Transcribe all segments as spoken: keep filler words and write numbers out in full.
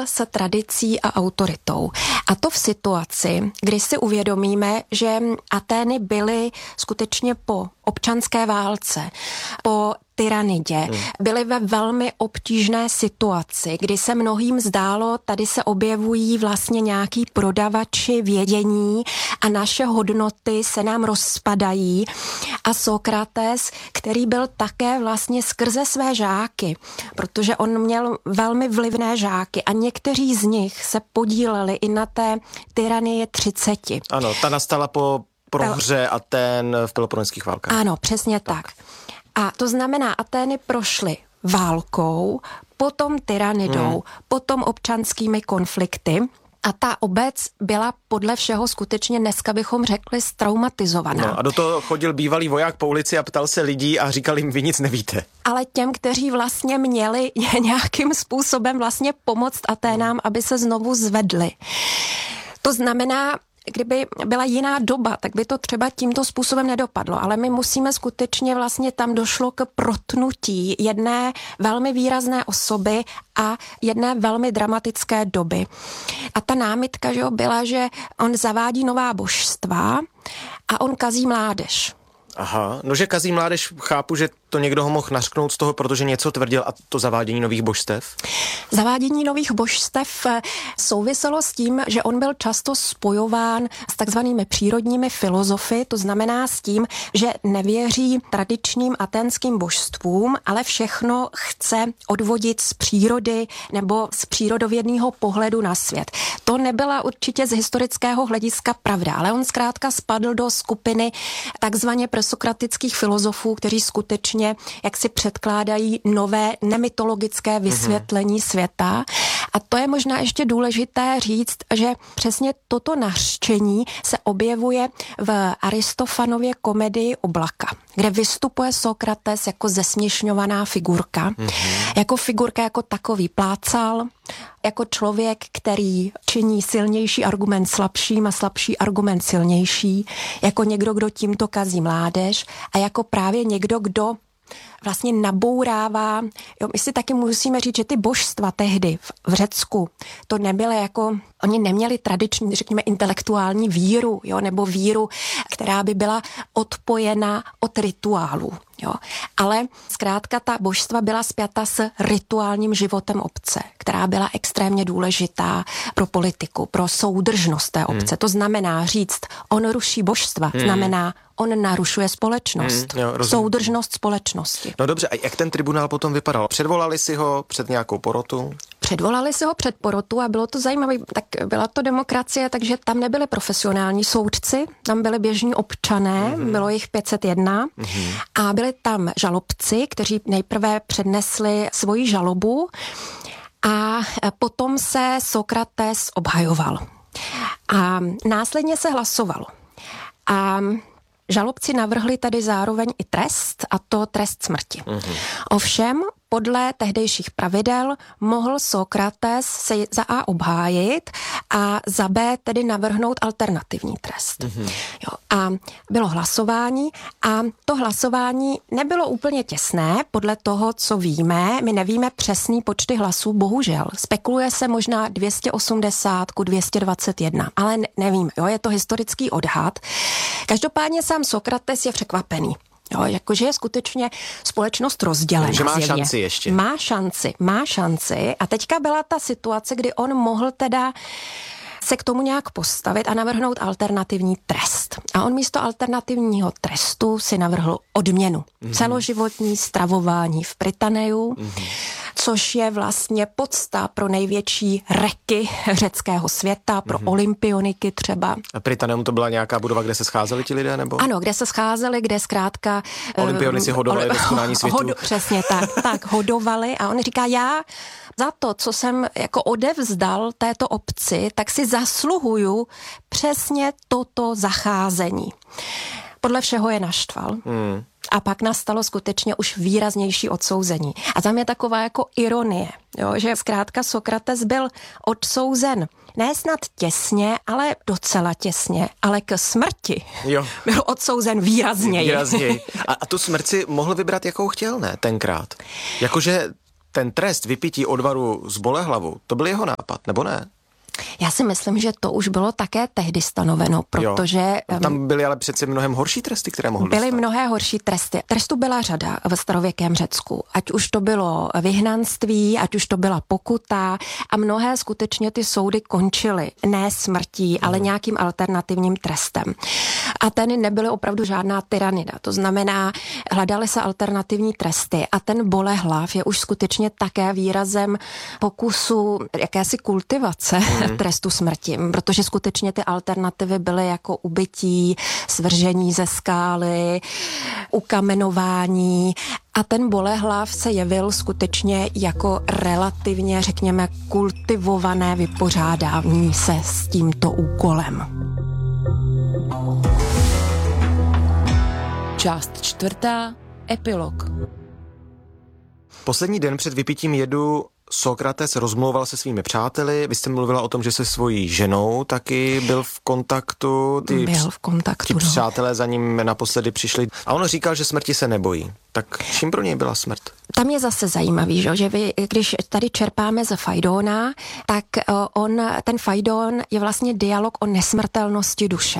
s tradicí a autoritou. A to v situaci, kdy si uvědomíme, že Atény byly skutečně po občanské válce, po tyranidě, hmm. byly ve velmi obtížné situaci, kdy se mnohým zdálo, tady se objevují vlastně nějaký prodavači vědění a naše hodnoty se nám rozpadají. A Sokrates, který byl také vlastně skrze své žáky, protože on měl velmi vlivné žáky a někteří z nich se podíleli i na té tyranii třiceti. Ano, ta nastala po prohře Atén v Peloponeských válkách. Ano, přesně tak. tak. A to znamená, Atény prošly válkou, potom tyranidou, hmm. potom občanskými konflikty. A ta obec byla podle všeho skutečně, dneska bychom řekli, straumatizovaná. No a do toho chodil bývalý voják po ulici a ptal se lidí a říkal jim, vy nic nevíte. Ale těm, kteří vlastně měli nějakým způsobem vlastně pomoct Aténám, aby se znovu zvedli. To znamená, kdyby byla jiná doba, tak by to třeba tímto způsobem nedopadlo, ale my musíme skutečně vlastně tam došlo k protnutí jedné velmi výrazné osoby a jedné velmi dramatické doby. A ta námitka, že jo, byla, že on zavádí nová božstva a on kazí mládež. Aha, no že kazí mládež, chápu, že to někdo ho mohl nařknout z toho, protože něco tvrdil, a to zavádění nových božstev? Zavádění nových božstev souviselo s tím, že on byl často spojován s takzvanými přírodními filozofy, to znamená s tím, že nevěří tradičním aténským božstvům, ale všechno chce odvodit z přírody nebo z přírodovědného pohledu na svět. To nebyla určitě z historického hlediska pravda, ale on zkrátka spadl do skupiny takzvaně presokratických filozofů, kteří skutečně jak si předkládají nové nemytologické vysvětlení mm-hmm. světa. A to je možná ještě důležité říct, že přesně toto nařčení se objevuje v Aristofanově komedii Oblaka, kde vystupuje Sokrates jako zesměšňovaná figurka. Mm-hmm. Jako figurka jako takový plácal, jako člověk, který činí silnější argument slabším a slabší argument silnější, jako někdo, kdo tímto kazí mládež a jako právě někdo, kdo vlastně nabourává. Jo, my si taky musíme říct, že ty božstva tehdy v, v Řecku, to nebyly jako, oni neměli tradiční, řekněme, intelektuální víru, jo, nebo víru, která by byla odpojena od rituálů. Jo. Ale zkrátka ta božstva byla spjata s rituálním životem obce, která byla extrémně důležitá pro politiku, pro soudržnost té obce. Hmm. To znamená říct, on ruší božstva, hmm. znamená, on narušuje společnost, hmm, jo, soudržnost společnosti. No dobře, a jak ten tribunál potom vypadal? Předvolali si ho před nějakou porotu? Předvolali si ho před porotu a bylo to zajímavé, tak byla to demokracie, takže tam nebyli profesionální soudci, tam byli běžní občané, mm-hmm. bylo jich pět set jedna mm-hmm. a byli tam žalobci, kteří nejprve přednesli svoji žalobu a potom se Sokrates obhajoval. A následně se hlasovalo. A žalobci navrhli tady zároveň i trest, a to trest smrti. Mm-hmm. Ovšem, podle tehdejších pravidel mohl Sokrates se za A obhájit a za B tedy navrhnout alternativní trest. Mm-hmm. Jo, a bylo hlasování a to hlasování nebylo úplně těsné podle toho, co víme. My nevíme přesný počty hlasů, bohužel. Spekuluje se možná dvě stě osmdesát ku dvě stě dvacet jedna, ale ne, nevím, jo, je to historický odhad. Každopádně sám Sokrates je překvapený. Jo, jakože je skutečně společnost rozdělená. Že má zjevně. šanci ještě. Má šanci, má šanci. A teďka byla ta situace, kdy on mohl teda se k tomu nějak postavit a navrhnout alternativní trest. A on místo alternativního trestu si navrhl odměnu. Mm-hmm. Celoživotní stravování v Prytaneu, mm-hmm. což je vlastně podsta pro největší reky řeckého světa, pro mm-hmm. olympioniky třeba. A Prytaneum to byla nějaká budova, kde se scházeli ti lidé, nebo? Ano, kde se scházeli, kde zkrátka olympiony si hodovali do skonání světu. Hodo, přesně tak, tak hodovali a on říká, já za to, co jsem jako odevzdal této obci, tak si zasluhuju přesně toto zacházení. Podle všeho je naštval. Hmm. A pak nastalo skutečně už výraznější odsouzení. A tam je taková jako ironie, jo, že zkrátka Sokrates byl odsouzen ne snad těsně, ale docela těsně, ale k smrti jo. byl odsouzen výrazněji. Výrazněji. A, a tu smrt si mohl vybrat, jakou chtěl, ne, tenkrát? Jakože ten trest vypití odvaru z bolehlavu, to byl jeho nápad, nebo ne? Já si myslím, že to už bylo také tehdy stanoveno, protože... Jo. Tam byly ale přece mnohem horší tresty, které mohl Byly dostat. mnohé horší tresty. Trestů byla řada ve starověkém Řecku. Ať už to bylo vyhnanství, ať už to byla pokuta a mnohé skutečně ty soudy končily ne smrtí, ale nějakým alternativním trestem. Ateny nebyly opravdu žádná tyranida. To znamená, hledaly se alternativní tresty a ten bolehlav je už skutečně také výrazem pokusu jakési kultivace mm. trestu smrti, protože skutečně ty alternativy byly jako ubytí, svržení ze skály, ukamenování a ten bolehlav se jevil skutečně jako relativně, řekněme, kultivované vypořádání se s tímto úkolem. Část čtvrtá. Epilog. Poslední den před vypitím jedu Sokrates rozmlouval se svými přáteli. Vy jste mluvila o tom, že se svojí ženou taky byl v kontaktu. Ty byl v kontaktu, Ti no. přátelé za ním naposledy přišli. A on říkal, že smrti se nebojí. Tak čím pro něj byla smrt? Tam je zase zajímavý, že vy, když tady čerpáme ze Fajdóna, tak on, ten Fajdón je vlastně dialog o nesmrtelnosti duše.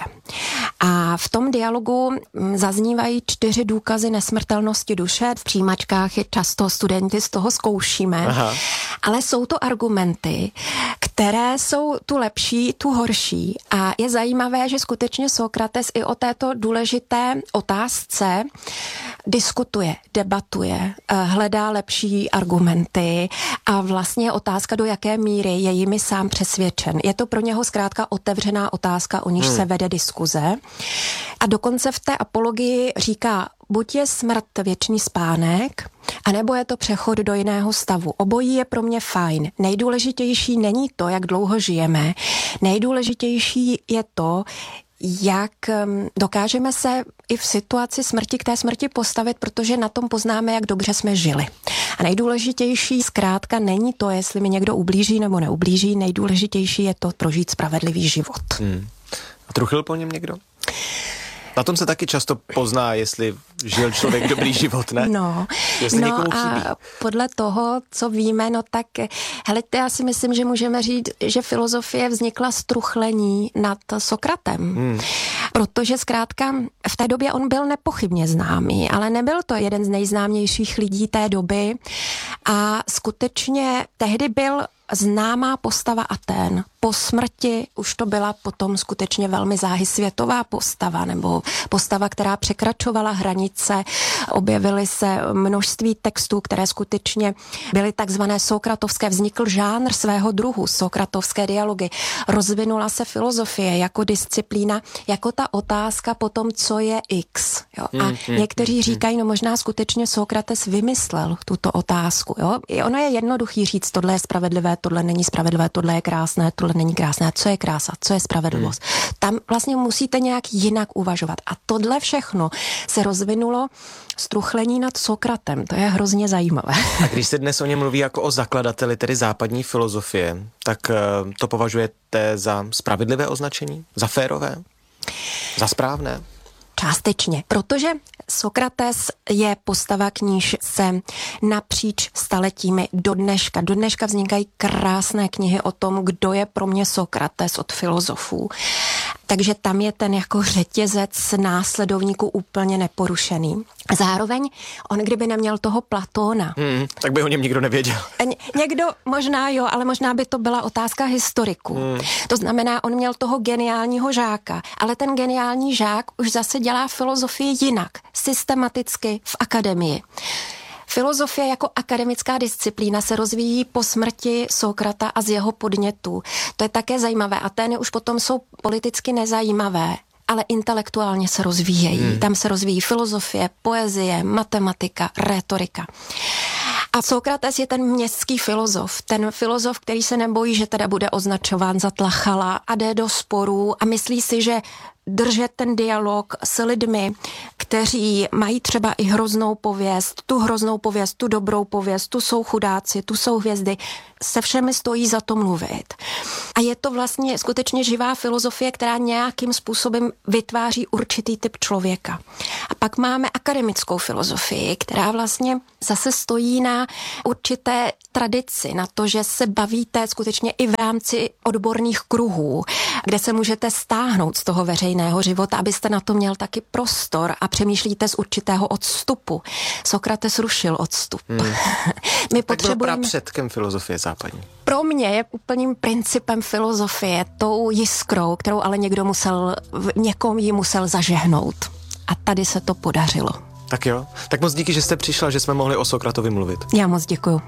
A v tom dialogu zaznívají čtyři důkazy nesmrtelnosti duše. V přijímačkách je často studenti z toho zkoušíme. Aha. Ale jsou to argumenty, které jsou tu lepší, tu horší. A je zajímavé, že skutečně Sokrates i o této důležité otázce diskutuje, debatuje, hledá lepší argumenty a vlastně otázka, do jaké míry je jimi sám přesvědčen. Je to pro něho zkrátka otevřená otázka, o níž hmm. se vede diskuze. A dokonce v té apologii říká, buď je smrt věčný spánek, anebo je to přechod do jiného stavu. Obojí je pro mě fajn. Nejdůležitější není to, jak dlouho žijeme. Nejdůležitější je to, jak dokážeme se i v situaci smrti k té smrti postavit, protože na tom poznáme, jak dobře jsme žili. A nejdůležitější zkrátka není to, jestli mi někdo ublíží nebo neublíží, nejdůležitější je to prožít spravedlivý život. Hmm. A truchlil po něm někdo? Na tom se taky často pozná, jestli žil člověk dobrý život, ne? No, jestli no někomu chybí. A podle toho, co víme, no tak, hele, já si myslím, že můžeme říct, že filozofie vznikla z truchlení nad Sokratem. Hmm. Protože zkrátka v té době on byl nepochybně známý, ale nebyl to jeden z nejznámějších lidí té doby a skutečně tehdy byl známá postava Atén. Po smrti už to byla potom skutečně velmi záhy světová postava, nebo postava, která překračovala hranice. Objevily se množství textů, které skutečně byly takzvané sokratovské. Vznikl žánr svého druhu, sokratovské dialogy. Rozvinula se filozofie jako disciplína, jako ta otázka potom, co je X. Jo? A mm, mm, někteří mm, říkají, no možná skutečně Sokrates vymyslel tuto otázku. Jo? I ono je jednoduchý říct, tohle je spravedlivé, tohle není spravedlivé, tohle je krásné, tohle není krásné. Co je krása, co je spravedlivost? Hmm. Tam vlastně musíte nějak jinak uvažovat. A tohle všechno se rozvinulo z truchlení nad Sokratem. To je hrozně zajímavé. A když se dnes o něm mluví jako o zakladateli, tedy západní filozofie, tak to považujete za spravedlivé označení? Za férové? Za správné? Částečně, protože Sokrates je postava, k níž se napříč staletími do dneška. Do dneška vznikají krásné knihy o tom, kdo je pro mě Sokrates od filozofů. Takže tam je ten jako řetězec následovníků úplně neporušený. Zároveň on, kdyby neměl toho Platóna. Hmm, tak by o něm nikdo nevěděl. Ně, někdo možná jo, ale možná by to byla otázka historiků. Hmm. To znamená, on měl toho geniálního žáka, ale ten geniální žák už zase dělá filozofii jinak, systematicky v akademii. Filozofie jako akademická disciplína se rozvíjí po smrti Sokrata a z jeho podnětů. To je také zajímavé. Atény už potom jsou politicky nezajímavé, ale intelektuálně se rozvíjejí. Hmm. Tam se rozvíjí filozofie, poezie, matematika, rétorika. A Sokrates je ten městský filozof, ten filozof, který se nebojí, že teda bude označován za tlachala a jde do sporů a myslí si, že držet ten dialog s lidmi, kteří mají třeba i hroznou pověst, tu hroznou pověst, tu dobrou pověst, tu jsou chudáci, tu jsou hvězdy. Se všemi stojí za to mluvit. A je to vlastně skutečně živá filozofie, která nějakým způsobem vytváří určitý typ člověka. A pak máme akademickou filozofii, která vlastně zase stojí na určité tradici, na to, že se bavíte skutečně i v rámci odborných kruhů, kde se můžete stáhnout z toho veřejného života, abyste na to měl taky prostor a přemýšlíte z určitého odstupu. Sokrates rušil odstup. Hmm. My tak byl prapředkem filozofie západní. Pro mě je úplným principem filozofie, tou jiskrou, kterou ale někdo musel, někomu ji musel zažehnout. A tady se to podařilo. Tak jo. Tak moc díky, že jste přišla, že jsme mohli o Sokratovi mluvit. Já moc děkuju.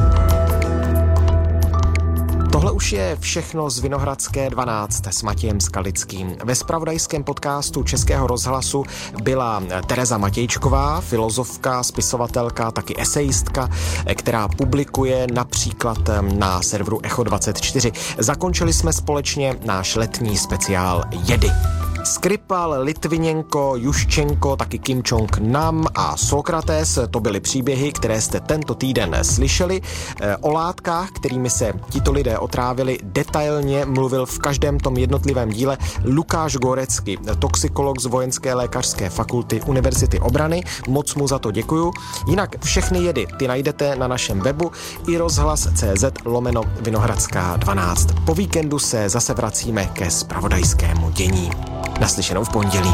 Tohle už je všechno z Vinohradské dvanáct s Matějem Skalickým. Ve zpravodajském podcastu Českého rozhlasu byla Tereza Matějčková, filozofka, spisovatelka, taky esejistka, která publikuje například na serveru Echo dvacet čtyři. Zakončili jsme společně náš letní speciál Jedy. Skripal, Litviněnko, Juščenko, taky Kim Jong-nam a Sokrates, to byly příběhy, které jste tento týden slyšeli. O látkách, kterými se tito lidé otrávili, detailně mluvil v každém tom jednotlivém díle Lukáš Gorecky, toxikolog z Vojenské lékařské fakulty Univerzity obrany. Moc mu za to děkuju. Jinak všechny jedy ty najdete na našem webu i rozhlas tečka cé zet lomeno Vinohradská dvanáct. Po víkendu se zase vracíme ke zpravodajskému dění. Naslyšenou v pondělí.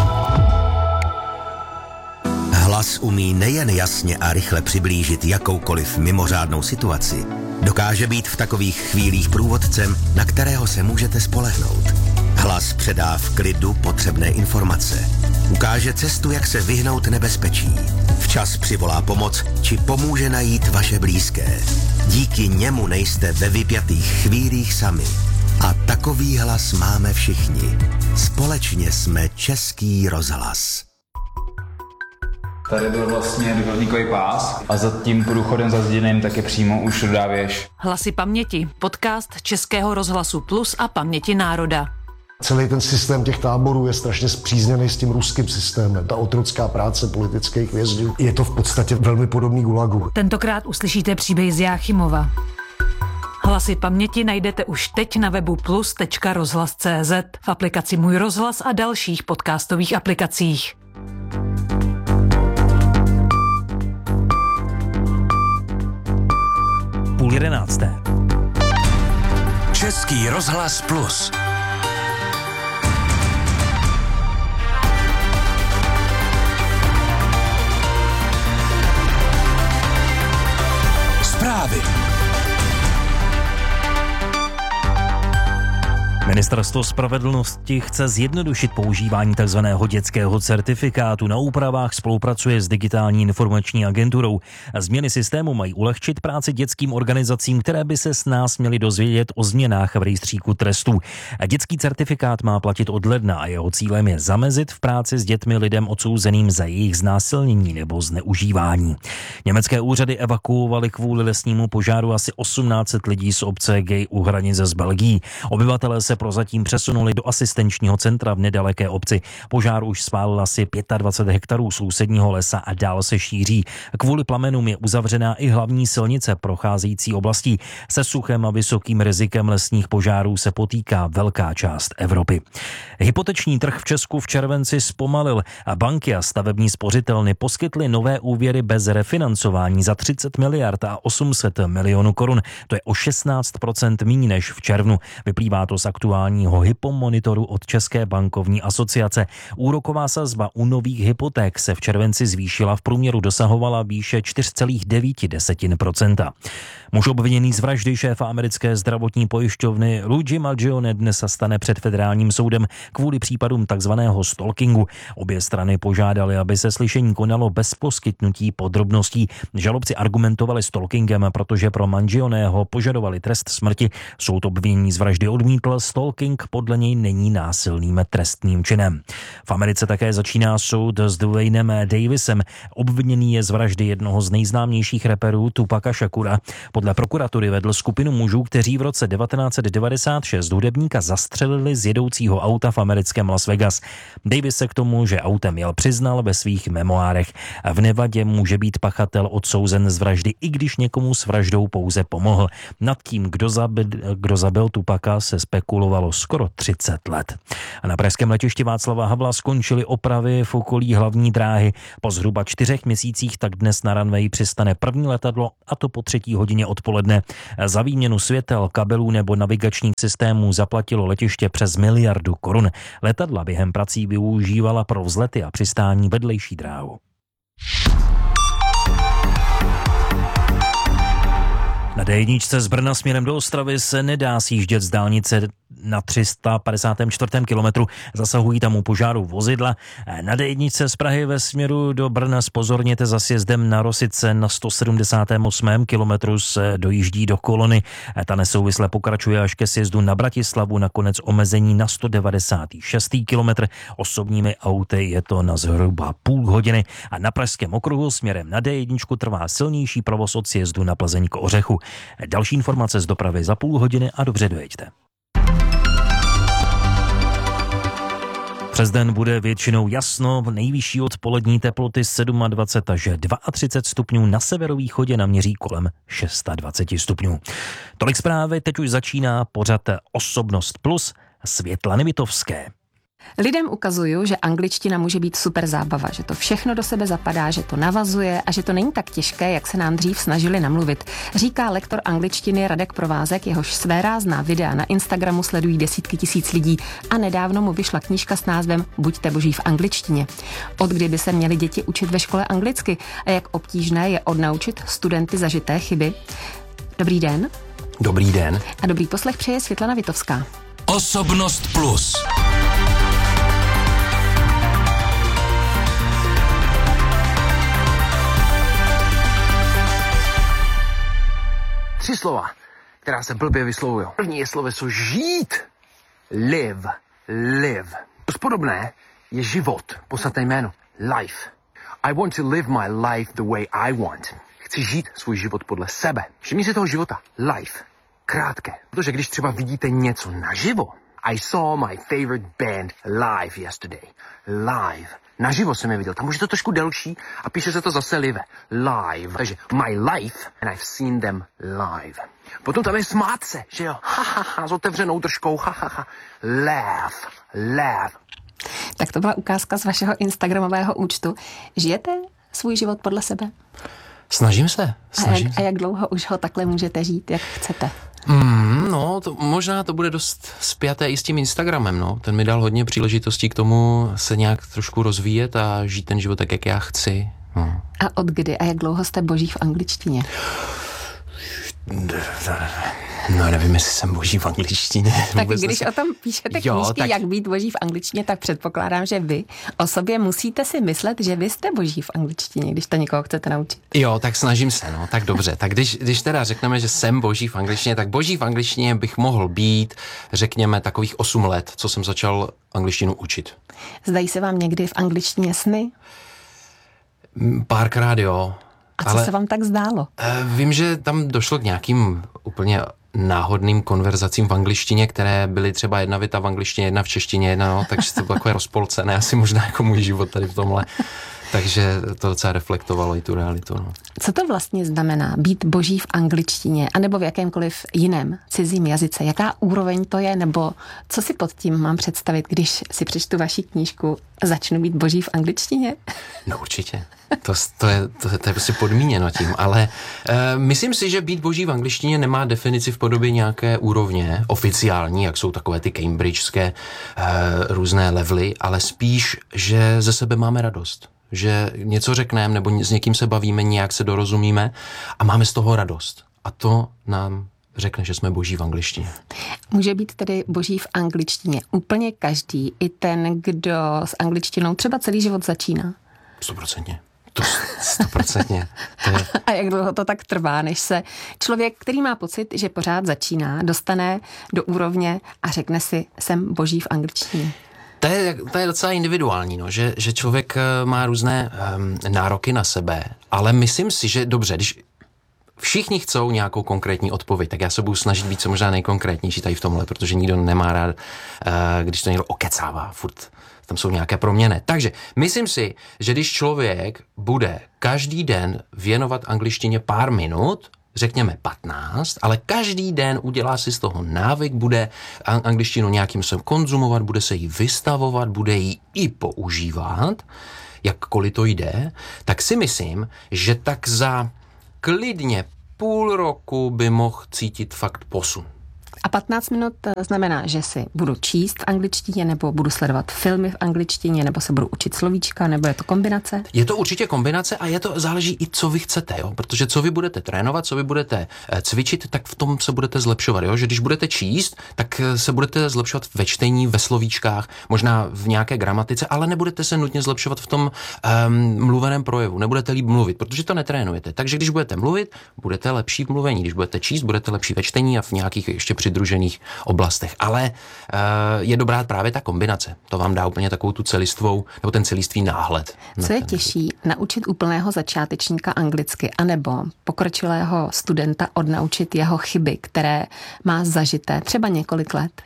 Hlas umí nejen jasně a rychle přiblížit jakoukoliv mimořádnou situaci, dokáže být v takových chvílích průvodcem, na kterého se můžete spolehnout. Hlas předá v klidu potřebné informace. Ukáže cestu, jak se vyhnout nebezpečí. Včas přivolá pomoc, či pomůže najít vaše blízké. Díky němu nejste ve vypjatých chvílích sami. A takový hlas máme všichni. Společně jsme Český rozhlas. Tady byl vlastně dvojníkový pás a za tím průchodem za zděným taky přímo už rudá věž. Hlasy paměti, podcast Českého rozhlasu Plus a Paměti národa. Celý ten systém těch táborů je strašně spřízněný s tím ruským systémem. Ta otrocká práce politických vězňů je to v podstatě velmi podobný gulagu. Tentokrát uslyšíte příběh z Jáchymova. Hlasy paměti najdete už teď na webu plus tečka rozhlas tečka cé zet, v aplikaci Můj rozhlas a dalších podcastových aplikacích. Půl jedenácté. Český rozhlas Plus. Zprávy. Ministerstvo spravedlnosti chce zjednodušit používání tzv. Dětského certifikátu. Na úpravách spolupracuje s Digitální informační agenturou. Změny systému mají ulehčit práci dětským organizacím, které by se s nás měly dozvědět o změnách v rejstříku trestů. Dětský certifikát má platit od ledna a jeho cílem je zamezit v práci s dětmi lidem odsouzeným za jejich znásilnění nebo zneužívání. Německé úřady evakuovaly kvůli lesnímu požáru asi osmnáct set lidí z obce Gay u hranice s Belgií. Obyvatelé se prozatím přesunuli do asistenčního centra v nedaleké obci. Požár už spálil asi dvacet pět hektarů sousedního lesa a dál se šíří. Kvůli plamenům je uzavřená i hlavní silnice procházející oblastí. Se suchem a vysokým rizikem lesních požárů se potýká velká část Evropy. Hypoteční trh v Česku v červenci zpomalil a banky a stavební spořitelny poskytly nové úvěry bez refinancování za třicet miliard a osm set milionů korun. To je o šestnáct procent míň než v červnu. Vyplývá to z aktuálního hypomonitoru od České bankovní asociace. Úroková sazba u nových hypoték se v červenci zvýšila, v průměru dosahovala výše čtyři celá devět procenta. Muž obviněný z vraždy šéfa americké zdravotní pojišťovny Luigi Mangione dnes stane před federálním soudem kvůli případům takzvaného stalkingu. Obě strany požádali, aby se slyšení konalo bez poskytnutí podrobností. Žalobci argumentovali stalkingem, protože pro Mangioneho požadovali trest smrti. Soud obvinění z vraždy odmítl, stalking podle něj není násilným trestným činem. V Americe také začíná soud s Dwaynem Davisem. Obviněný je z vraždy jednoho z nejznámějších raperů Tupaca Shakura. Podle prokuratury vedl skupinu mužů, kteří v roce devatenáct set devadesát šest hudebníka zastřelili z jedoucího auta v americkém Las Vegas. Davis se k tomu, že autem jel, přiznal ve svých memoárech. V Nevadě může být pachatel odsouzen z vraždy, i když někomu s vraždou pouze pomohl. Nad tím, kdo zabil, kdo zabil Tupaca, se spekulovalo skoro třicet let. A na pražském letišti Václava Havla skončily opravy v okolí hlavní dráhy. Po zhruba čtyřech měsících tak dnes na runway přistane první letadlo, a to po třetí hodině odpoledne. Za výměnu světel, kabelů nebo navigačních systémů zaplatilo letiště přes miliardu korun. Letadla během prací využívala pro vzlety a přistání vedlejší dráhu. Na dé jedna z Brna směrem do Ostravy se nedá sjíždět z dálnice na tři sta padesát čtyři kilometrů. Zasahují tam u požáru vozidla. Na dé jedna z Prahy ve směru do Brna zpozorněte za sjezdem na Rosice na sto sedmdesát osm kilometru se dojíždí do kolony. Ta nesouvisle pokračuje až ke sjezdu na Bratislavu, nakonec omezení na sto devadesát šest kilometr. Osobními auty je to na zhruba půl hodiny a na Pražském okruhu směrem na dé jedna trvá silnější provoz od sjezdu na Plzeň k Ořechu. Další informace z dopravy za půl hodiny a dobře dojeďte. Přes den bude většinou jasno, nejvyšší odpolední teploty dvacet sedm až třicet dva stupňů, na severovýchodě naměří kolem dvacet šest stupňů. Tolik zprávy, teď už začíná pořad Osobnost plus Světlany Vitovské. Lidem ukazuju, že angličtina může být super zábava, že to všechno do sebe zapadá, že to navazuje a že to není tak těžké, jak se nám dřív snažili namluvit, říká lektor angličtiny Radek Provázek, jehož svérázná videa na Instagramu sledují desítky tisíc lidí a nedávno mu vyšla knížka s názvem Buďte boží v angličtině. Od kdy by se měly děti učit ve škole anglicky a jak obtížné je odnaučit studenty zažité chyby? Dobrý den. Dobrý den. A dobrý poslech přeje Světlana Vitovská. Osobnost plus. Tři slova, která se blbě vyslovují. První je sloveso žít. Live. Live. To podobné je život. Podstatné jméno. Life. I want to live my life the way I want. Chci žít svůj život podle sebe. Všimni si toho života. Life. Krátké. Protože když třeba vidíte něco naživo. I saw my favorite band live yesterday. Live. Naživo jsem je viděl. Tam už je to trošku delší a píše se to zase live. Live. Takže my life and I've seen them live. Potom tam je smát se, že jo? Ha, ha, ha, s otevřenou držkou. Ha, ha, ha. Laugh. Laugh. Tak to byla ukázka z vašeho instagramového účtu. Žijete svůj život podle sebe? Snažím se. Snažím a, jak, a jak dlouho už ho takhle můžete žít, jak chcete? Mm, no, to, možná to bude dost spjaté i s tím Instagramem, no. Ten mi dal hodně příležitostí k tomu se nějak trošku rozvíjet a žít ten život tak, jak já chci. No. A od kdy a jak dlouho jste boží v angličtině? No, nevím, jestli jsem boží v angličtině. Tak když o tom píšete knížky, jo, tak... jak být boží v angličtině, tak předpokládám, že vy o sobě musíte si myslet, že vy jste boží v angličtině, když to někoho chcete naučit. Jo, tak snažím se, no, tak dobře. Tak když, když teda řekneme, že jsem boží v angličtině, tak boží v angličtině bych mohl být, řekněme, takových osm let, co jsem začal angličtinu učit. Zdají se vám někdy v angličtině sny? Párkrát jo. A co ale, se vám tak zdálo? Vím, že tam došlo k nějakým úplně náhodným konverzacím v angličtině, které byly třeba jedna věta v angličtině, jedna v češtině, jedna, no, takže to bylo takové rozpolcené, asi možná jako můj život tady v tomhle. Takže to docela reflektovalo i tu realitu. No. Co to vlastně znamená být boží v angličtině, anebo v jakémkoliv jiném cizím jazyce? Jaká úroveň to je, nebo co si pod tím mám představit, když si přečtu vaši knížku Začnu být boží v angličtině? No určitě. To, to, je, to, to je prostě podmíněno tím, ale e, myslím si, že být boží v angličtině nemá definici v podobě nějaké úrovně oficiální, jak jsou takové ty cambridgské e, různé levely, ale spíš, že ze sebe máme radost. Že něco řekneme nebo s někým se bavíme, nějak se dorozumíme a máme z toho radost. A to nám řekne, že jsme boží v angličtině. Může být tedy boží v angličtině úplně každý, i ten, kdo s angličtinou třeba celý život začíná? Stoprocentně. To stoprocentně. To je... A jak dlouho to tak trvá, než se člověk, který má pocit, že pořád začíná, dostane do úrovně a řekne si, jsem boží v angličtině? To je, to je docela individuální, no, že, že člověk má různé um, nároky na sebe, ale myslím si, že dobře, když všichni chcou nějakou konkrétní odpověď, tak já se budu snažit být co možná nejkonkrétnější tady v tomhle, protože nikdo nemá rád, uh, když to někdo okecává, furt tam jsou nějaké proměny. Takže myslím si, že když člověk bude každý den věnovat angličtině pár minut, řekněme patnáct, ale každý den udělá si z toho návyk, bude angličtinu nějakým způsobem konzumovat, bude se jí vystavovat, bude ji i používat, jakkoliv to jde, tak si myslím, že tak za klidně půl roku by mohl cítit fakt posun. A patnáct minut znamená, že si budu číst v angličtině, nebo budu sledovat filmy v angličtině, nebo se budu učit slovíčka, nebo je to kombinace? Je to určitě kombinace a je to záleží i, co vy chcete, jo? Protože co vy budete trénovat, co vy budete cvičit, tak v tom se budete zlepšovat, jo? Že když budete číst, tak se budete zlepšovat ve čtení, ve slovíčkách, možná v nějaké gramatice, ale nebudete se nutně zlepšovat v tom um, mluveném projevu, nebudete líp mluvit, protože to netrénujete. Takže když budete mluvit, budete lepší v mluvení, když budete číst, budete lepší ve čtení a v nějakých ještě přidružených oblastech. Ale uh, je dobrá právě ta kombinace. To vám dá úplně takovou tu celistvou, nebo ten celistvý náhled. Co je těžší, naučit úplného začátečníka anglicky, anebo pokročilého studenta odnaučit jeho chyby, které má zažité třeba několik let?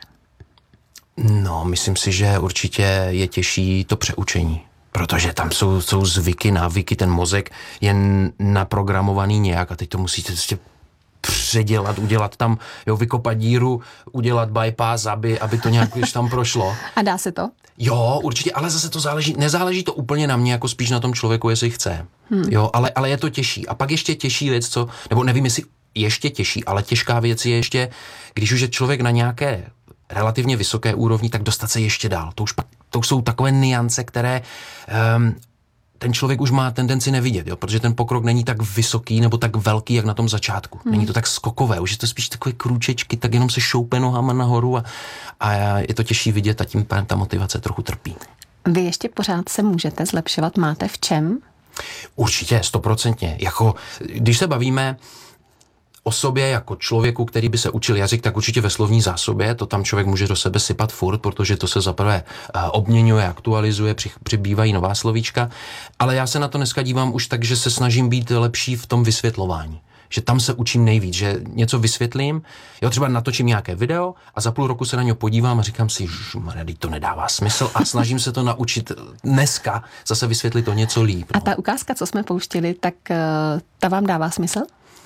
No, myslím si, že určitě je těžší to přeučení. Protože tam jsou, jsou zvyky, návyky, ten mozek je naprogramovaný nějak a teď to musíte prostě předělat, udělat tam, jo, vykopat díru, udělat bypass, aby, aby to nějak když tam prošlo. A dá se to? Jo, určitě, ale zase to záleží, nezáleží to úplně na mě, jako spíš na tom člověku, jestli chce. Hmm. Jo, ale, ale je to těžší. A pak ještě těžší věc, co, nebo nevím, jestli ještě těžší, ale těžká věc je ještě, když už je člověk na nějaké relativně vysoké úrovni, tak dostat se ještě dál. To už, pak, to už jsou takové nuance, které um, ten člověk už má tendenci nevidět, jo? Protože ten pokrok není tak vysoký nebo tak velký, jak na tom začátku. Hmm. Není to tak skokové, už je to spíš takové krůčečky, tak jenom se šoupe nohama nahoru a, a je to těžší vidět a tím pádem ta motivace trochu trpí. Vy ještě pořád se můžete zlepšovat, máte v čem? Určitě, stoprocentně. Jako, když se bavíme o sobě jako člověku, který by se učil jazyk, tak určitě ve slovní zásobě, to tam člověk může do sebe sypat furt, protože to se zaprvé obměňuje, aktualizuje, přibývají nová slovíčka, ale já se na to dneska dívám už tak, že se snažím být lepší v tom vysvětlování. Že tam se učím nejvíc, že něco vysvětlím, jo, třeba natočím nějaké video a za půl roku se na něj podívám a říkám si, že to nedává smysl a snažím se to naučit dneska zase vysvětlit to něco líp. No. A ta ukázka, co jsme pouštěli, tak ta vám dává smysl?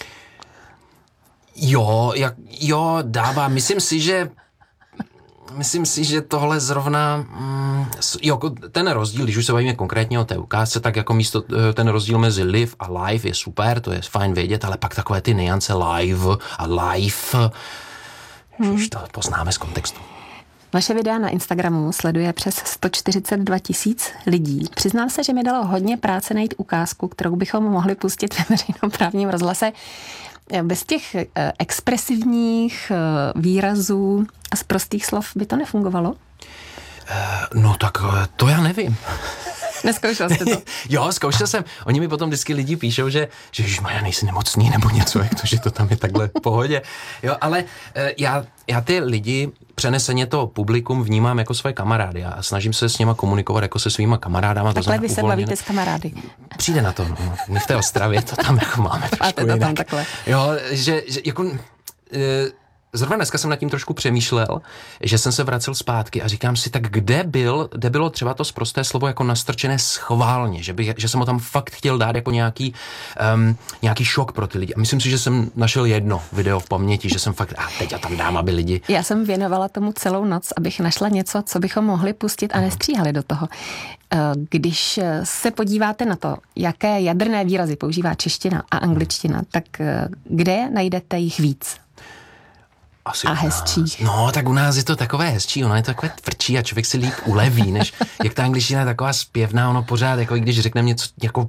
Jo, jak, jo, dává. Myslím si, že myslím si, že tohle zrovna mm, jo, ten rozdíl, když už se bavíme konkrétně o té ukázce, tak jako místo ten rozdíl mezi live a live je super, to je fajn vědět, ale pak takové ty nuance live a live, hmm. už to poznáme z kontextu. Vaše videa na Instagramu sleduje přes sto čtyřicet dva tisíc lidí. Přiznám se, že mi dalo hodně práce najít ukázku, kterou bychom mohli pustit ve veřejnoprávním rozhlase. Bez těch expresivních výrazů a z prostých slov by to nefungovalo? No tak to já nevím. Neskoušel jste to? Jo, zkoušel jsem. Oni mi potom vždycky lidi píšou, že, že já nejsi nemocný nebo něco, jak to, že to tam je takhle v pohodě. Jo, ale já, já ty lidi, přeneseně to publikum vnímám jako své kamarády a snažím se s nima komunikovat jako se svýma kamarádama. Takhle vy se bavíte s kamarády. Přijde na to, no. My v té Ostravě to tam jako máme trošku jinak. Tam takhle. Jo, že, že jako... E, Zrovna dneska jsem nad tím trošku přemýšlel, že jsem se vracel zpátky a říkám si, tak kde byl, kde bylo třeba to sprosté slovo jako nastrčené schválně, že, bych, že jsem ho tam fakt chtěl dát jako nějaký, um, nějaký šok pro ty lidi. A myslím si, že jsem našel jedno video v paměti, že jsem fakt, a teď já tam dám, aby lidi... Já jsem věnovala tomu celou noc, abych našla něco, co bychom mohli pustit a nestříhali do toho. Když se podíváte na to, jaké jadrné výrazy používá čeština a angličtina, tak kde najdete jich víc? Asi a hezčí. No, tak u nás je to takové hezčí, ono je to takové tvrdší a člověk si líp uleví, než jak ta angličtina je taková zpěvná, ono pořád, jako i když řekneme něco jako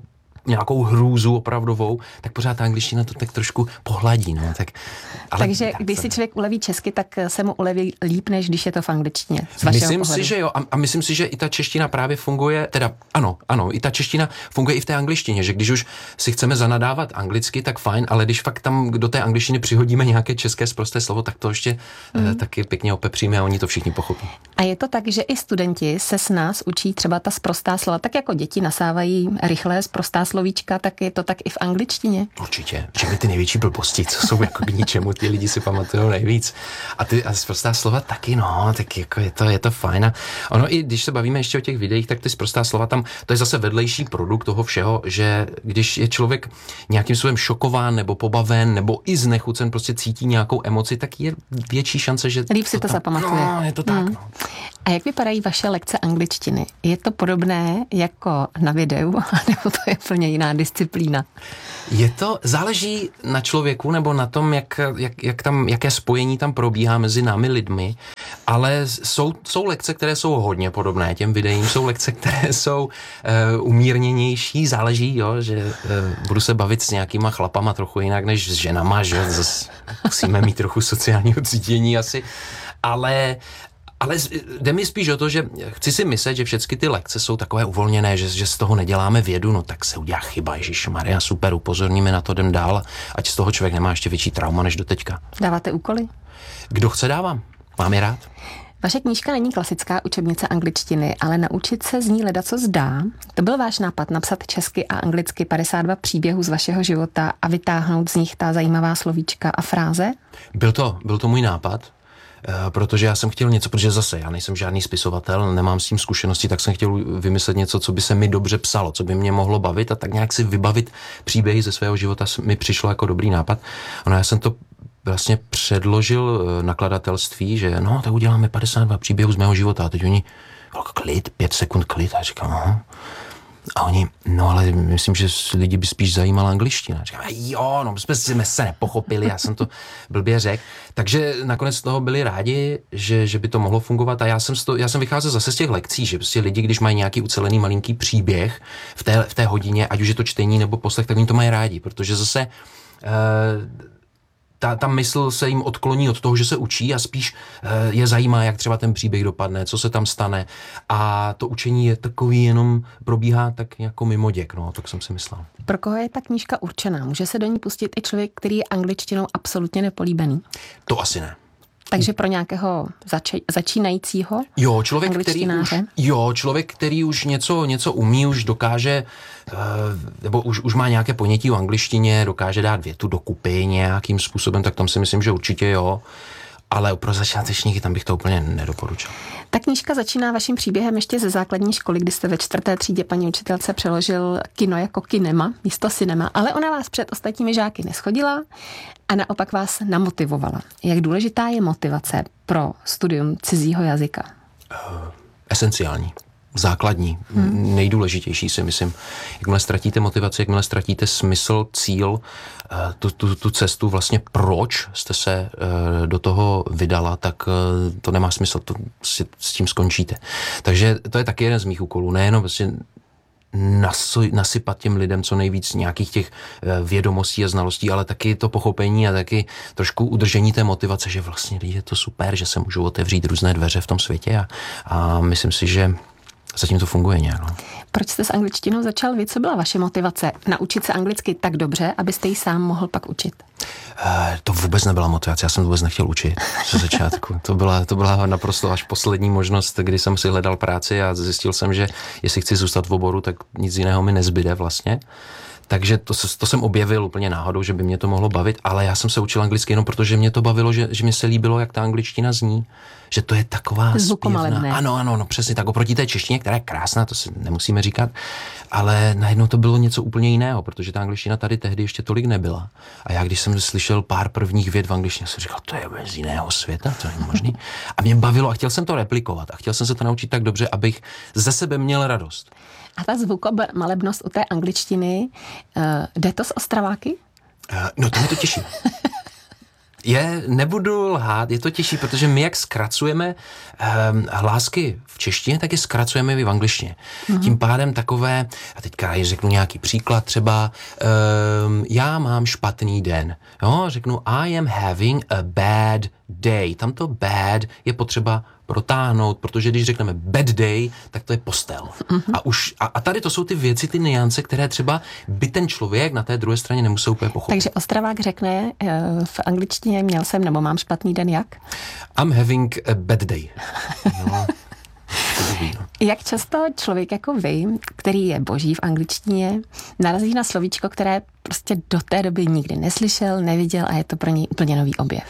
nějakou hrůzu opravdovou, tak pořád ta angličtina to tak trošku pohladí. No. Tak, ale takže když si člověk uleví česky, tak se mu uleví líp, než když je to v angličtině. Myslím pohledu. si, že jo. A, a myslím si, že i ta čeština právě funguje, teda ano, ano, i ta čeština funguje i v té angličtině, že když už si chceme zanadávat anglicky, tak fajn, ale když fakt tam do té angličtiny přihodíme nějaké české sprosté slovo, tak to ještě mm. eh, taky pěkně opepříme a oni to všichni pochopí. A je to tak, že i studenti se s nás učí třeba ta sprostá slova, tak jako děti nasávají rychlé sprostá slovíčka, tak je to tak i v angličtině? Určitě. Všechny ty největší blbosti, co jsou jako k ničemu, ty lidi si pamatují nejvíc. A ty a sprostá slova taky, no, tak jako je to, je to fajn. A ono i když se bavíme ještě o těch videích, tak ty sprostá slova tam, to je zase vedlejší produkt toho všeho, že když je člověk nějakým způsobem šokován nebo pobaven nebo i znechucen, prostě cítí nějakou emoci, tak je větší šance, že líp si to, to zapamatuje. No, je to tak. Hmm. No. A jak vypadají vaše lekce angličtiny? Je to podobné jako na videu, nebo to je úplně jiná disciplína? Je to, záleží na člověku nebo na tom, jak, jak, jak tam, jaké spojení tam probíhá mezi námi lidmi, ale jsou, jsou lekce, které jsou hodně podobné těm videím, jsou lekce, které jsou uh, umírněnější, záleží, jo, že uh, budu se bavit s nějakýma chlapama trochu jinak než s ženama, že zase musíme mít trochu sociálního cítění asi, ale Ale jde mi spíš o to, že chci si myslet, že všechny ty lekce jsou takové uvolněné, že, že z toho neděláme vědu, no tak se udělá chyba, ježišmarja, super, upozorníme na to, jdem dál, ať z toho člověk nemá ještě větší trauma než do teďka. Dáváte úkoly? Kdo chce, dávám. Mám je rád. Vaše knížka není klasická učebnice angličtiny, ale naučit se z ní ledaco zdá. To byl váš nápad napsat česky a anglicky padesát dva příběhů z vašeho života a vytáhnout z nich ta zajímavá slovíčka a fráze? Byl to, byl to můj nápad. Protože já jsem chtěl něco, protože zase já nejsem žádný spisovatel, nemám s tím zkušenosti, tak jsem chtěl vymyslet něco, co by se mi dobře psalo, co by mě mohlo bavit a tak nějak si vybavit příběhy ze svého života mi přišlo jako dobrý nápad. Ono, já jsem to vlastně předložil nakladatelství, že no, tak uděláme padesát dva příběhů z mého života a teď oni, klid, pět sekund klid a říkám, aha. A oni, no ale myslím, že lidi by spíš zajímala angličtina. Říkám, jo, no jsme, jsme se nepochopili, já jsem to blbě řekl. Takže nakonec z toho byli rádi, že, že by to mohlo fungovat a já jsem, to, já jsem vycházel zase z těch lekcí, že prostě lidi, když mají nějaký ucelený malinký příběh v té, v té hodině, ať už je to čtení nebo poslech, tak oni to mají rádi, protože zase uh, Ta, ta mysl se jim odkloní od toho, že se učí a spíš e, je zajímá, jak třeba ten příběh dopadne, co se tam stane a to učení je takový jenom probíhá tak jako mimoděk, no, tak jsem si myslel. Pro koho je ta knížka určená? Může se do ní pustit i člověk, který je angličtinou absolutně nepolíbený? To asi ne. Takže pro nějakého zač- začínajícího jo, člověk, který už, jo, člověk, který už něco, něco umí, už dokáže, nebo už, už má nějaké ponětí o angličtině, dokáže dát větu dokupy nějakým způsobem, tak tam si myslím, že určitě jo. Ale pro začátečníky tam bych to úplně nedoporučil. Ta knížka začíná vaším příběhem ještě ze základní školy, kdy jste ve čtvrté třídě paní učitelce přeložil kino jako kinema, místo cinema, ale ona vás před ostatními žáky neschodila a naopak vás namotivovala. Jak důležitá je motivace pro studium cizího jazyka? Uh, esenciální. Základní, hmm. nejdůležitější si myslím. Jakmile ztratíte motivaci, jakmile ztratíte smysl, cíl, tu, tu, tu cestu vlastně proč jste se do toho vydala, tak to nemá smysl, to si s tím skončíte. Takže to je taky jeden z mých úkolů, nejenom vlastně nasypat těm lidem co nejvíc nějakých těch vědomostí a znalostí, ale taky to pochopení a taky trošku udržení té motivace, že vlastně je to super, že se můžou otevřít různé dveře v tom světě a, a myslím si, že zatím to funguje nějak. No. Proč jste s angličtinou začal vy? Co byla vaše motivace? Naučit se anglicky tak dobře, abyste ji sám mohl pak učit? Uh, to vůbec nebyla motivace, já jsem to vůbec nechtěl učit ze začátku. To byla, to byla naprosto až poslední možnost, kdy jsem si hledal práci a zjistil jsem, že jestli chci zůstat v oboru, tak nic jiného mi nezbyde vlastně. Takže to, to jsem objevil úplně náhodou, že by mě to mohlo bavit, ale já jsem se učil anglicky jenom protože mě to bavilo, že, že mě se líbilo, jak ta angličtina zní, že to je taková zpěvná. Ano, ano, no přesně tak, oproti té češtině, která je krásná, to si nemusíme říkat, ale najednou to bylo něco úplně jiného, protože ta angličtina tady tehdy ještě tolik nebyla. A já když jsem slyšel pár prvních vět v angličtině, jsem říkal, to je z jiného světa, to není možný. A mě bavilo a chtěl jsem to replikovat a chtěl jsem se to naučit tak dobře, abych ze sebe měl radost. A ta zvukomalebnost u té angličtiny, uh, jde to s Ostraváky? Uh, no to mě to těší. Je, nebudu lhát, je to těžší, protože my jak zkracujeme um, hlásky v češtině, tak je zkracujeme i v angličtině. Mm-hmm. Tím pádem takové, a teďka řeknu nějaký příklad, třeba um, já mám špatný den. Jo, řeknu I am having a bad day. Tamto bad je potřeba protáhnout, protože když řekneme bad day, tak to je postel. Mm-hmm. A, už, a, a tady to jsou ty věci, ty nuance, které třeba by ten člověk na té druhé straně nemusel úplně pochopit. Takže Ostravák řekne v angličtině měl jsem nebo mám špatný den jak? I'm having a bad day. No. Jak často člověk jako vy, který je boží v angličtině, narazí na slovíčko, které prostě do té doby nikdy neslyšel, neviděl a je to pro něj úplně nový objev?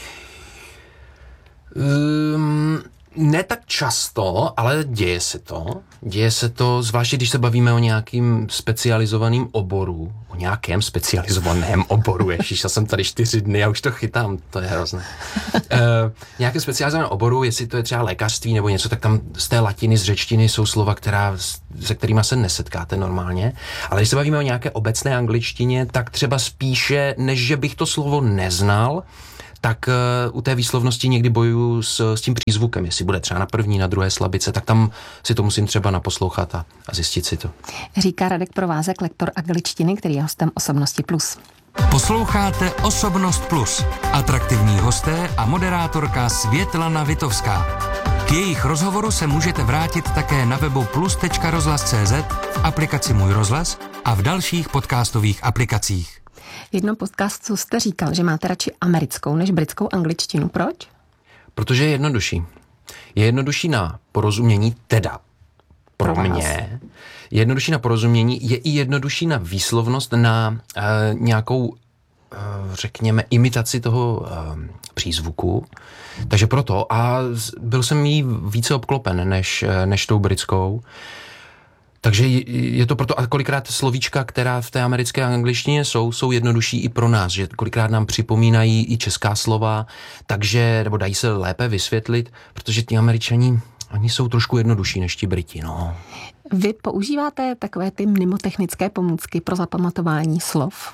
Um, ne tak často, ale děje se to. Děje se to, zvláště když se bavíme o nějakým specializovaným oboru, o nějakém specializovaném oboru, ježiš, já jsem tady čtyři dny a už to chytám, to je hrozné. uh, nějakém specializovaném oboru, jestli to je třeba lékařství nebo něco, tak tam z té latiny, z řečtiny jsou slova, která, se kterými se nesetkáte normálně, ale když se bavíme o nějaké obecné angličtině, tak třeba spíše, než že bych to slovo neznal, tak uh, u té výslovnosti někdy bojuju s, s tím přízvukem, jestli bude třeba na první, na druhé slabice, tak tam si to musím třeba naposlouchat a, a zjistit si to. Říká Radek Provázek, lektor angličtiny, který je hostem Osobnosti plus. Posloucháte Osobnost plus. Atraktivní hosté a moderátorka Světlana Vitovská. K jejich rozhovoru se můžete vrátit také na webu plus tečka rozhlas tečka cé zet, v aplikaci Můj rozhlas a v dalších podcastových aplikacích. V jednom podcastu jste říkal, že máte radši americkou než britskou angličtinu. Proč? Protože je jednodušší. Je jednodušší na porozumění, teda pro, pro mě. Je jednodušší na porozumění, je i jednodušší na výslovnost, na uh, nějakou, uh, řekněme, imitaci toho uh, přízvuku. Takže proto. A byl jsem jí více obklopen než, než tou britskou. Takže je to proto, a kolikrát slovíčka, která v té americké angličtině jsou, jsou jednodušší i pro nás, že kolikrát nám připomínají i česká slova, takže, nebo dají se lépe vysvětlit, protože ti Američani, oni jsou trošku jednodušší než ti Briti, no. Vy používáte takové ty mnemotechnické pomůcky pro zapamatování slov?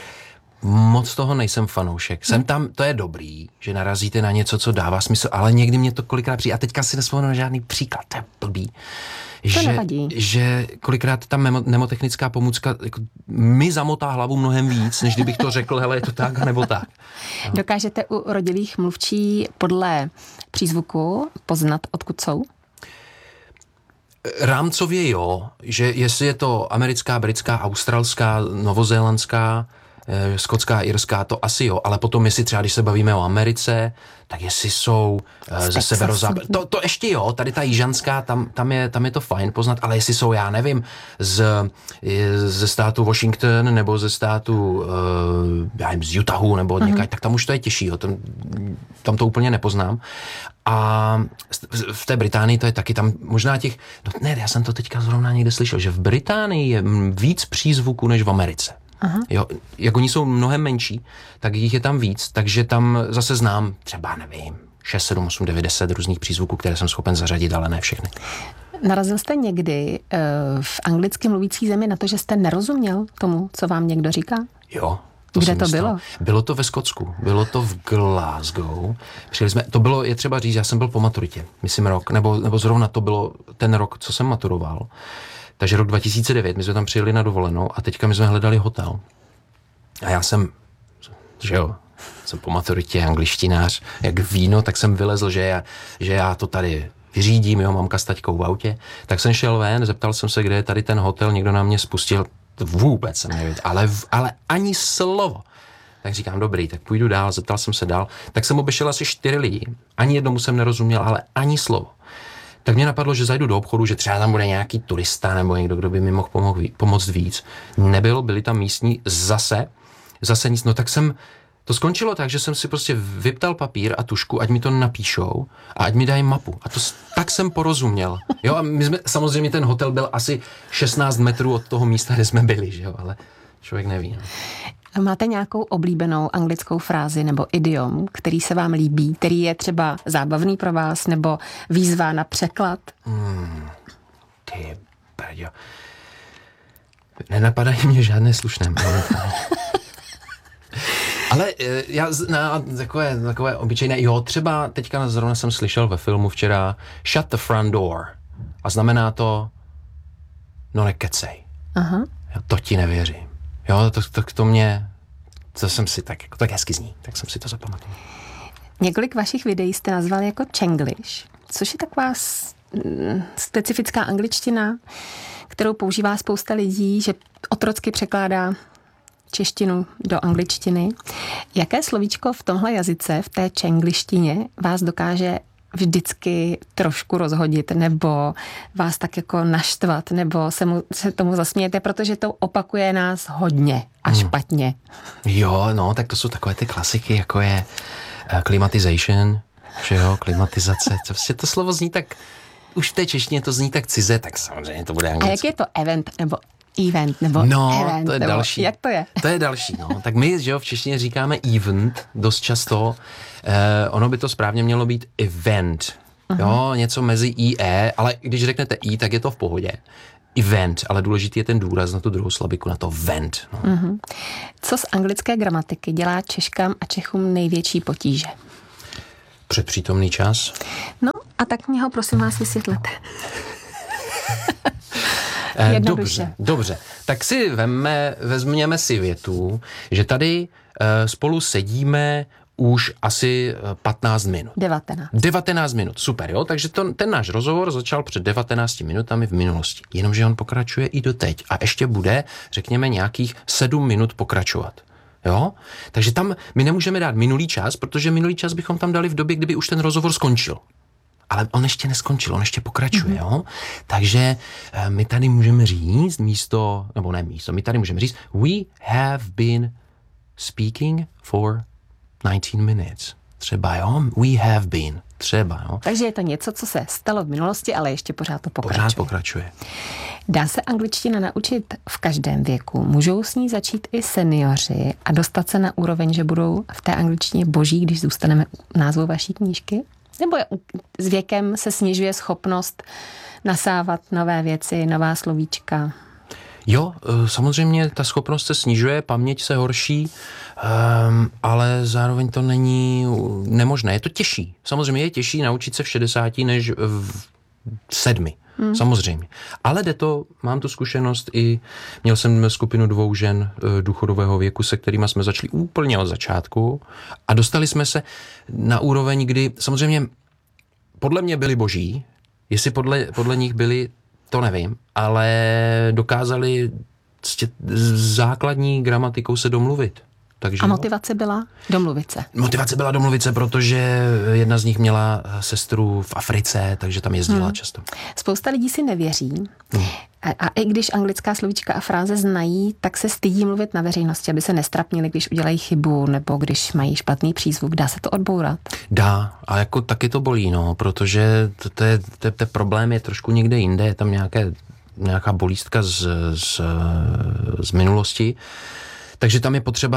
Moc toho nejsem fanoušek. Jsem tam, to je dobrý, že narazíte na něco, co dává smysl, ale někdy mě to kolikrát přijde. A teďka si nespomenu na žádný příklad, to je blbý. Že, že kolikrát ta mnemotechnická pomůcka jako, mi zamotá hlavu mnohem víc, než kdybych to řekl, hele, je to tak, nebo tak. No. Dokážete u rodilých mluvčí podle přízvuku poznat, odkud jsou? Rámcově jo, že jestli je to americká, britská, australská, novozélandská, eh, skotská, irská, to asi jo, ale potom jestli třeba, když se bavíme o Americe, tak jestli jsou uh, ze severozápadu. To, to ještě jo, tady ta jižanská, tam, tam, je, tam je to fajn poznat, ale jestli jsou, já nevím, z, ze státu Washington nebo ze státu uh, já nevím, z Utahu nebo od někaj, mm-hmm. tak tam už to je těžší, jo, tam, tam to úplně nepoznám. A v té Británii to je taky tam možná těch, no ne, já jsem to teďka zrovna někde slyšel, že v Británii je víc přízvuků než v Americe. Aha. Jo, jak oni jsou mnohem menší, tak jich je tam víc, takže tam zase znám třeba, nevím, šest, sedm, osm, devět, deset různých přízvuků, které jsem schopen zařadit, ale ne všechny. Narazil jste někdy uh, v anglicky mluvící zemi na to, že jste nerozuměl tomu, co vám někdo říká? Jo. To Kde to bylo? Bylo to ve Skotsku, bylo to v Glasgow. Přijeli jsme, to bylo, je třeba říct, já jsem byl po maturitě, myslím rok, nebo, nebo zrovna to bylo ten rok, co jsem maturoval. Takže rok dva tisíce devět, my jsme tam přijeli na dovolenou a teďka my jsme hledali hotel. A já jsem, že jo, jsem po maturitě angličtinář, jak víno, tak jsem vylezl, že já, že já to tady vyřídím, jo, mamka s taťkou v autě. Tak jsem šel ven, zeptal jsem se, kde je tady ten hotel, někdo na mě spustil, to vůbec jsem nevěděl, ale, ale ani slovo. Tak říkám, dobrý, tak půjdu dál, zeptal jsem se dál. Tak jsem obešel asi čtyři lidi, ani jednomu jsem nerozuměl, ale ani slovo. Tak mě napadlo, že zajdu do obchodu, že třeba tam bude nějaký turista nebo někdo, kdo by mi mohl pomoct, pomoct víc. Nebylo, byli tam místní zase, zase nic. No tak jsem, to skončilo tak, že jsem si prostě vyptal papír a tušku, ať mi to napíšou a ať mi dají mapu. A to tak jsem porozuměl. Jo, a my jsme, samozřejmě ten hotel byl asi šestnáct metrů od toho místa, kde jsme byli, že jo, ale člověk neví. No. Máte nějakou oblíbenou anglickou frázi nebo idiom, který se vám líbí, který je třeba zábavný pro vás nebo výzva na překlad? Hmm, ty brďo. Nenapadají mě žádné slušné. Ale já na takové, takové obyčejné, jo, třeba teďka zrovna jsem slyšel ve filmu včera shut the front door. A znamená to, no nekecej. Aha. Jo, to ti nevěřím. Jo, to, to, to mě, to jsem si tak, jako, tak hezky zní, tak jsem si to zapamatoval. Několik vašich videí jste nazvali jako Chenglish, což je taková specifická angličtina, kterou používá spousta lidí, že otrocky překládá češtinu do angličtiny. Jaké slovíčko v tomhle jazyce, v té čenglištině, vás dokáže vždycky trošku rozhodit, nebo vás tak jako naštvat, nebo se, mu, se tomu zasmějete, protože to opakuje nás hodně a špatně. Hmm. Jo, no, tak to jsou takové ty klasiky, jako je uh, climatization, že jo, klimatizace. To, to slovo zní tak, už v té češtině to zní tak cize, tak samozřejmě to bude anglicky. A jak je to event, nebo event, nebo no, event, to je nebo další. Jak to je? To je další, no. Tak my, že jo, v češtině říkáme event dost často. Eh, ono by to správně mělo být event. Uh-huh. Jo, něco mezi i, e, ale když řeknete i, tak je to v pohodě. Event, ale důležitý je ten důraz na tu druhou slabiku, na to vent. No. Uh-huh. Co z anglické gramatiky dělá Češkám a Čechům největší potíže? Předpřítomný čas. No a tak mě ho prosím vás vysvětlete. Eh, dobře, dobře. Tak si vemme, vezměme si větu, že tady eh, spolu sedíme už asi patnáct minut. devatenáct. devatenáct minut, super, jo? Takže to, ten náš rozhovor začal před devatenácti minutami v minulosti. Jenomže on pokračuje i doteď a ještě bude, řekněme, nějakých sedm minut pokračovat. Jo? Takže tam my nemůžeme dát minulý čas, protože minulý čas bychom tam dali v době, kdyby už ten rozhovor skončil. Ale on ještě neskončil, on ještě pokračuje, mm-hmm. jo? Takže my tady můžeme říct místo, nebo ne místo, my tady můžeme říct we have been speaking for nineteen minutes. Třeba, jo? We have been. Třeba, jo? Takže je to něco, co se stalo v minulosti, ale ještě pořád to pokračuje. Pořád pokračuje. Dá se angličtina naučit v každém věku? Můžou s ní začít i seniori a dostat se na úroveň, že budou v té angličtině boží, když zůstaneme u názvu vaší knížky? Nebo s věkem se snižuje schopnost nasávat nové věci, nová slovíčka? Jo, samozřejmě ta schopnost se snižuje, paměť se horší, um, ale zároveň to není nemožné. Je to těžší. Samozřejmě je těžší naučit se v šedesáti než v sedmi. Hmm. Samozřejmě. Ale jde to, mám tu zkušenost i, měl jsem skupinu dvou žen důchodového věku, se kterými jsme začali úplně od začátku a dostali jsme se na úroveň, kdy samozřejmě podle mě byli boží, jestli podle, podle nich byli, to nevím, ale dokázali s základní gramatikou se domluvit. Takže a motivace byla domluvit se? Motivace byla domluvit se, protože jedna z nich měla sestru v Africe, takže tam jezdila hmm. často. Spousta lidí si nevěří. Hmm. A, a i když anglická slovíčka a fráze znají, tak se stydí mluvit na veřejnosti, aby se nestrapnili, když udělají chybu nebo když mají špatný přízvuk. Dá se to odbourat? Dá, a jako taky to bolí, no, protože to, to je, to, to problém je trošku někde jinde, je tam nějaké, nějaká bolístka z, z, z minulosti. Takže tam je potřeba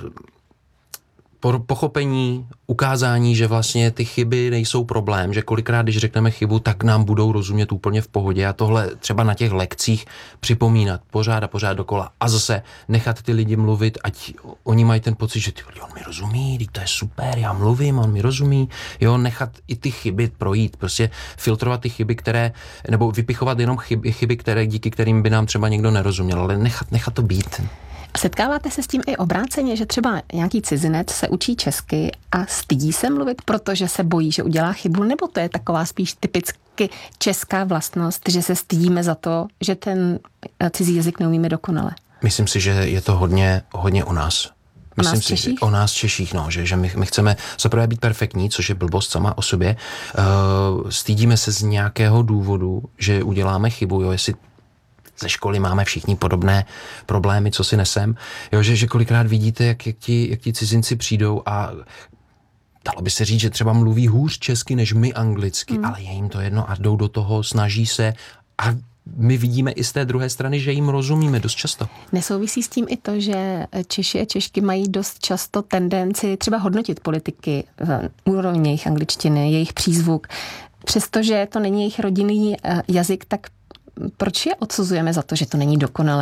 pochopení, ukázání, že vlastně ty chyby nejsou problém, že kolikrát, když řekneme chybu, tak nám budou rozumět úplně v pohodě a tohle třeba na těch lekcích připomínat pořád a pořád dokola a zase nechat ty lidi mluvit, ať oni mají ten pocit, že ty lidi, on mi rozumí, to je super, já mluvím, on mi rozumí, jo, nechat i ty chyby projít, prostě filtrovat ty chyby, které, nebo vypichovat jenom chyby, chyby které, díky kterým by nám třeba někdo nerozuměl, ale nechat, nechat to být. Setkáváte se s tím i obráceně, že třeba nějaký cizinec se učí česky a stydí se mluvit, protože se bojí, že udělá chybu, nebo to je taková spíš typicky česká vlastnost, že se stydíme za to, že ten cizí jazyk neumíme dokonale? Myslím si, že je to hodně, hodně o nás. Myslím o nás si, Češích? O nás Češích, no, že, že my, my chceme zaprvé být perfektní, což je blbost sama o sobě. Uh, stydíme se z nějakého důvodu, že uděláme chybu, jo, jestli ze školy máme všichni podobné problémy, co si nesem. Jo, že, že kolikrát vidíte, jak, jak, ti, jak ti cizinci přijdou a dalo by se říct, že třeba mluví hůř česky než my anglicky, hmm. ale je jim to jedno a jdou do toho, snaží se a my vidíme i z té druhé strany, že jim rozumíme dost často. Nesouvisí s tím i to, že Češi a Češky mají dost často tendenci třeba hodnotit politiky v úrovni jejich angličtiny, jejich přízvuk. Přestože to není jejich rodinný jazyk, tak proč je odsuzujeme za to, že to není dokonalé?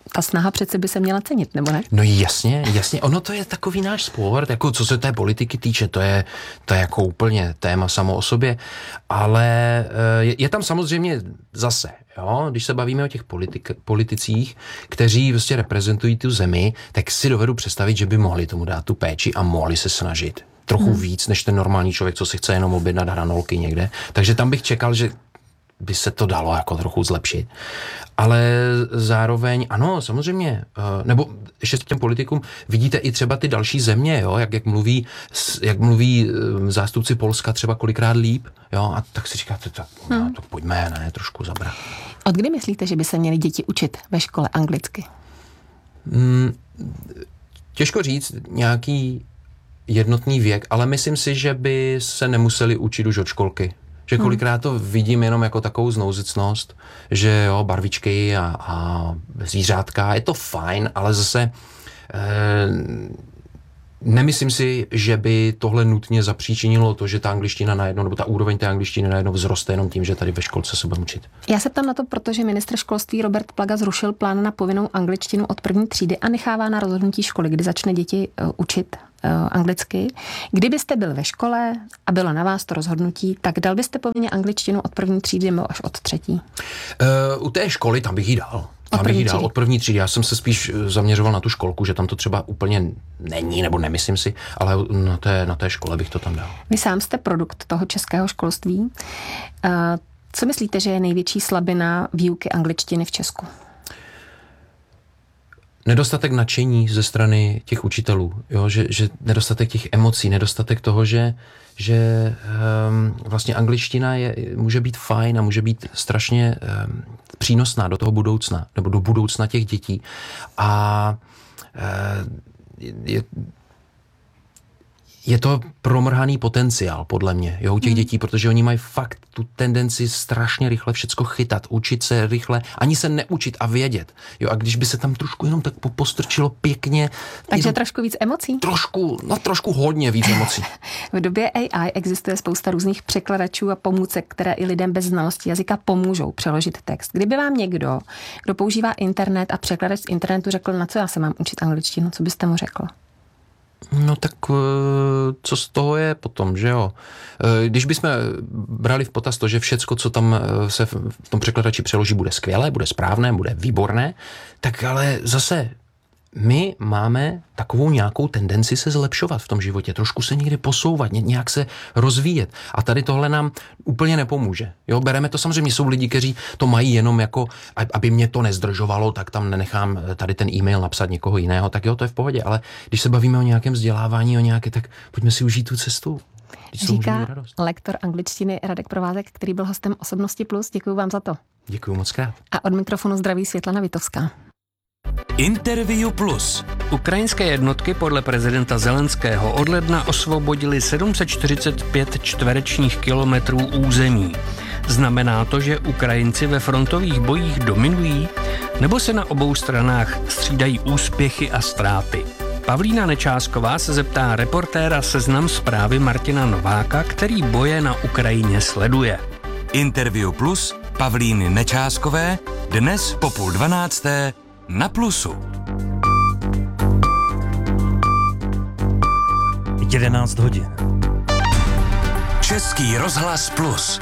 ta snaha přece by se měla cenit, nebo ne? No jasně, jasně. Ono to je takový náš sport, jako co se té politiky týče, to je, to je jako úplně téma samo o sobě, ale je, je tam samozřejmě zase, jo, když se bavíme o těch politik, politicích, kteří vlastně reprezentují tu zemi, tak si dovedu představit, že by mohli tomu dát tu péči a mohli se snažit trochu hmm. víc, než ten normální člověk, co si chce jenom objednat hranolky někde. Takže tam bych čekal, že by se to dalo jako trochu zlepšit. Ale zároveň, ano, samozřejmě, nebo ještě s těm politikům, vidíte i třeba ty další země, jo, jak, jak, mluví, jak mluví zástupci Polska třeba kolikrát líp, jo, a tak si říkáte, tak, hmm. no, tak pojďme, ne, trošku zabrat. Od kdy myslíte, že by se měly děti učit ve škole anglicky? Hmm, těžko říct nějaký jednotný věk, ale myslím si, že by se nemuseli učit už od školky. Že kolikrát to vidím jenom jako takovou znouzecnost, že jo, barvičky a, a zvířátka, je to fajn, ale zase eh, nemyslím si, že by tohle nutně zapříčinilo to, že ta angličtina najednou, nebo ta úroveň té angličtiny najednou vzroste jenom tím, že tady ve školce se budeme učit. Já se ptám na to, protože ministr školství Robert Plaga zrušil plán na povinnou angličtinu od první třídy a nechává na rozhodnutí školy, kdy začne děti uh, učit uh, anglicky. Kdybyste byl ve škole a bylo na vás to rozhodnutí, tak dal byste povinně angličtinu od první třídy nebo až od třetí? Uh, u té školy tam bych ji dal. Tam bych ji dal od první třídy. Já jsem se spíš zaměřoval na tu školku, že tam to třeba úplně není, nebo nemyslím si, ale na té, na té škole bych to tam dal. Vy sám jste produkt toho českého školství. Uh, co myslíte, že je největší slabina výuky angličtiny v Česku? Nedostatek nadšení ze strany těch učitelů, jo? Že, že nedostatek těch emocí, nedostatek toho, že, že um, vlastně angličtina je, může být fajn a může být strašně um, přínosná do toho budoucna, nebo do budoucna těch dětí. A uh, je, je to promrhaný potenciál, podle mě, jo, u těch hmm. dětí, protože oni mají fakt tu tendenci strašně rychle všecko chytat, učit se rychle, ani se neučit a vědět. Jo, a když by se tam trošku jenom tak postrčilo pěkně. Takže jenom, trošku víc emocí? Trošku, no trošku hodně víc emocí. V době A I existuje spousta různých překladačů a pomůcek, které i lidem bez znalosti jazyka pomůžou přeložit text. Kdyby vám někdo, kdo používá internet a překladač z internetu řekl, na co já se mám učit angličtinu, co byste mu řekl? No tak co z toho je potom, že jo? Když bychom brali v potaz to, že všecko, co tam se v tom překladači přeloží, bude skvělé, bude správné, bude výborné, tak ale zase my máme takovou nějakou tendenci se zlepšovat v tom životě, trošku se někde posouvat, nějak se rozvíjet. A tady tohle nám úplně nepomůže. Jo, bereme to, samozřejmě jsou lidi, kteří to mají jenom jako, aby mě to nezdržovalo, tak tam nenechám tady ten e-mail napsat někoho jiného, tak jo, to je v pohodě, ale když se bavíme o nějakém vzdělávání, o nějaké, tak pojďme si užít tu cestu. Říká lektor angličtiny Radek Provázek, který byl hostem Osobnosti Plus. Děkuji vám za to. Děkuji moc krát. A od mikrofonu zdraví Světlana Vitovská. Interview Plus. Ukrajinské jednotky podle prezidenta Zelenského od ledna osvobodili sedm set čtyřicet pět čtverečních kilometrů území. Znamená to, že Ukrajinci ve frontových bojích dominují, nebo se na obou stranách střídají úspěchy a ztráty? Pavlína Nečásková se zeptá reportéra Seznam Zprávy Martina Nováka, který boje na Ukrajině sleduje. Interview Plus Pavlíny Nečáskové dnes po půl dvanácté na Plusu. jedenáct hodin. Český rozhlas Plus.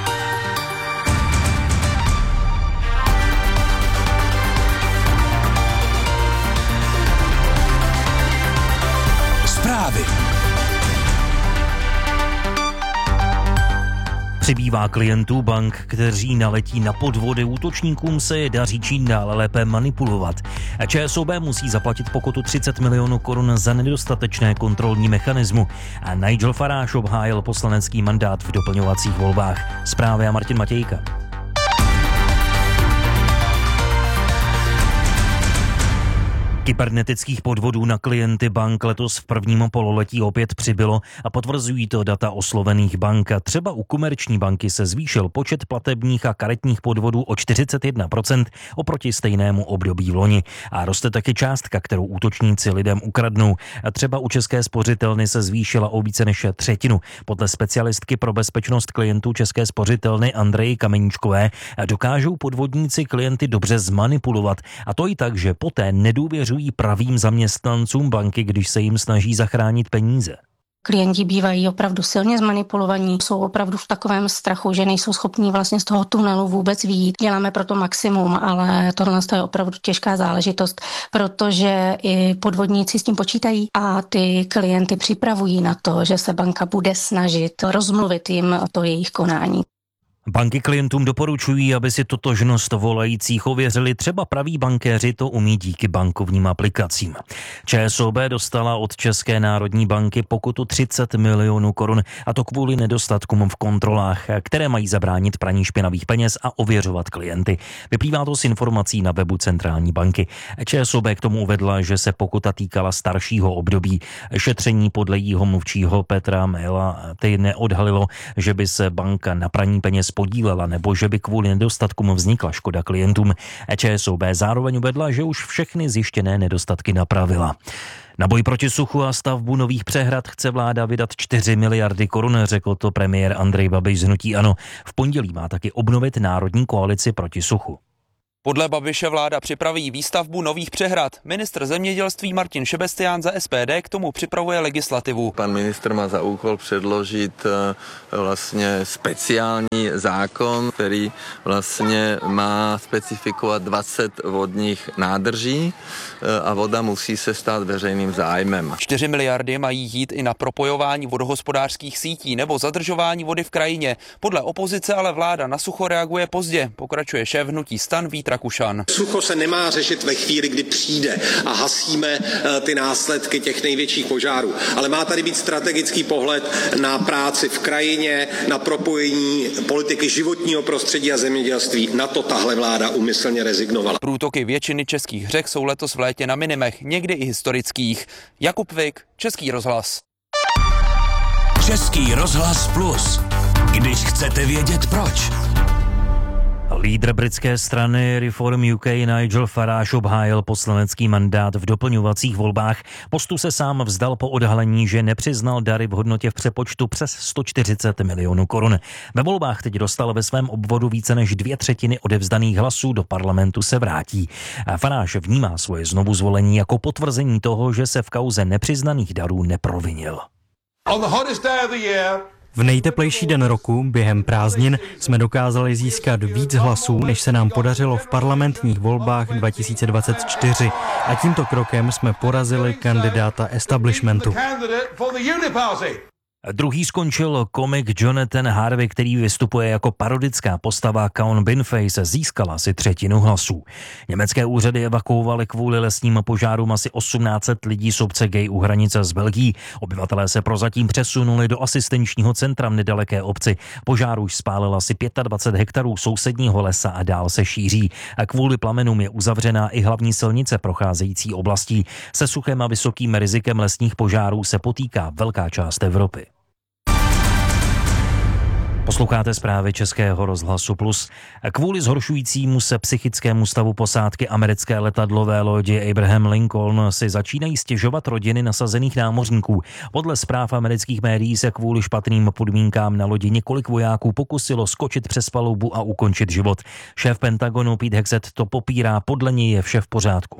Zprávy. Přibývá klientů bank, kteří naletí na podvody. Útočníkům se je daří čím dále lépe manipulovat. ČSOB musí zaplatit pokutu třicet milionů korun za nedostatečné kontrolní mechanismu. A Nigel Farage obhájil poslanecký mandát v doplňovacích volbách. Zprávy a Martin Matějka. Kybernetických podvodů na klienty bank letos v prvním pololetí opět přibylo a potvrzují to data oslovených bank. Třeba u Komerční banky se zvýšil počet platebních a karetních podvodů o čtyřicet jedna procent oproti stejnému období v loni. A roste taky částka, kterou útočníci lidem ukradnou. A třeba u České spořitelny se zvýšila o více než třetinu. Podle specialistky pro bezpečnost klientů České spořitelny Andreji Kameníčkové dokážou podvodníci klienty dobře zmanipulovat. A to i tak, že poté nedůvěřují pravým zaměstnancům banky, když se jim snaží zachránit peníze. Klienti bývají opravdu silně zmanipulovaní, jsou opravdu v takovém strachu, že nejsou schopní vlastně z toho tunelu vůbec vyjít. Děláme proto maximum, ale tohle je opravdu těžká záležitost, protože i podvodníci s tím počítají a ty klienty připravují na to, že se banka bude snažit rozmluvit jim to jejich konání. Banky klientům doporučují, aby si totožnost volajících ověřili, třeba praví bankéři to umí díky bankovním aplikacím. ČSOB dostala od České národní banky pokutu třicet milionů korun, a to kvůli nedostatkům v kontrolách, které mají zabránit praní špinavých peněz a ověřovat klienty. Vyplývá to z informací na webu centrální banky. ČSOB k tomu uvedla, že se pokuta týkala staršího období. Šetření podle jejího mluvčího Petra Méla teď neodhalilo, že by se banka na praní peněz podílela nebo že by kvůli nedostatkům vznikla škoda klientům. ČSOB zároveň uvedla, že už všechny zjištěné nedostatky napravila. Na boj proti suchu a stavbu nových přehrad chce vláda vydat čtyři miliardy korun, řekl to premiér Andrej Babiš z hnutí ANO. V pondělí má taky obnovit národní koalici proti suchu. Podle Babiše vláda připraví výstavbu nových přehrad. Ministr zemědělství Martin Šebestián za S P D k tomu připravuje legislativu. Pan ministr má za úkol předložit vlastně speciální zákon, který vlastně má specifikovat dvacet vodních nádrží a voda musí se stát veřejným zájmem. čtyři miliardy mají jít i na propojování vodohospodářských sítí nebo zadržování vody v krajině. Podle opozice ale vláda na sucho reaguje pozdě, pokračuje šéf hnutí STAN Vít Rakušan. Sucho se nemá řešit ve chvíli, kdy přijde a hasíme ty následky těch největších požárů, ale má tady být strategický pohled na práci v krajině, na propojení politiky životního prostředí a zemědělství. Na to tahle vláda úmyslně rezignovala. Průtoky většiny českých řek jsou letos v létě na minimech, někdy i historických. Jakub Vik, Český rozhlas. Český rozhlas plus. Když chcete vědět proč. Lídr britské strany Reform U K Nigel Farage obhájil poslanecký mandát v doplňovacích volbách. Postu se sám vzdal po odhalení, že nepřiznal dary v hodnotě v přepočtu přes sto čtyřicet milionů korun. Ve volbách teď dostal ve svém obvodu více než dvě třetiny odevzdaných hlasů, do parlamentu se vrátí. Farage vnímá svoje znovuzvolení jako potvrzení toho, že se v kauze nepřiznaných darů neprovinil. On the hottest day of the year, v nejteplejší den roku, během prázdnin, jsme dokázali získat víc hlasů, než se nám podařilo v parlamentních volbách dva tisíce dvacet čtyři. A tímto krokem jsme porazili kandidáta establishmentu. Druhý skončil komik Jonathan Harvey, který vystupuje jako parodická postava Count Binface, získala asi třetinu hlasů. Německé úřady evakuovaly kvůli lesním požárům asi osmnáct set lidí z obce Gay u hranice s Belgií. Obyvatelé se prozatím přesunuli do asistenčního centra v nedaleké obci. Požár už spálil asi dvacet pět hektarů sousedního lesa a dál se šíří. A kvůli plamenům je uzavřená i hlavní silnice procházející oblastí. Se suchem a vysokým rizikem lesních požárů se potýká velká část Evropy. Posloucháte zprávy Českého rozhlasu Plus. Kvůli zhoršujícímu se psychickému stavu posádky americké letadlové lodi Abraham Lincoln si začínají stěžovat rodiny nasazených námořníků. Podle zpráv amerických médií se kvůli špatným podmínkám na lodi několik vojáků pokusilo skočit přes palubu a ukončit život. Šéf Pentagonu Pete Hegseth to popírá, podle něj je vše v pořádku.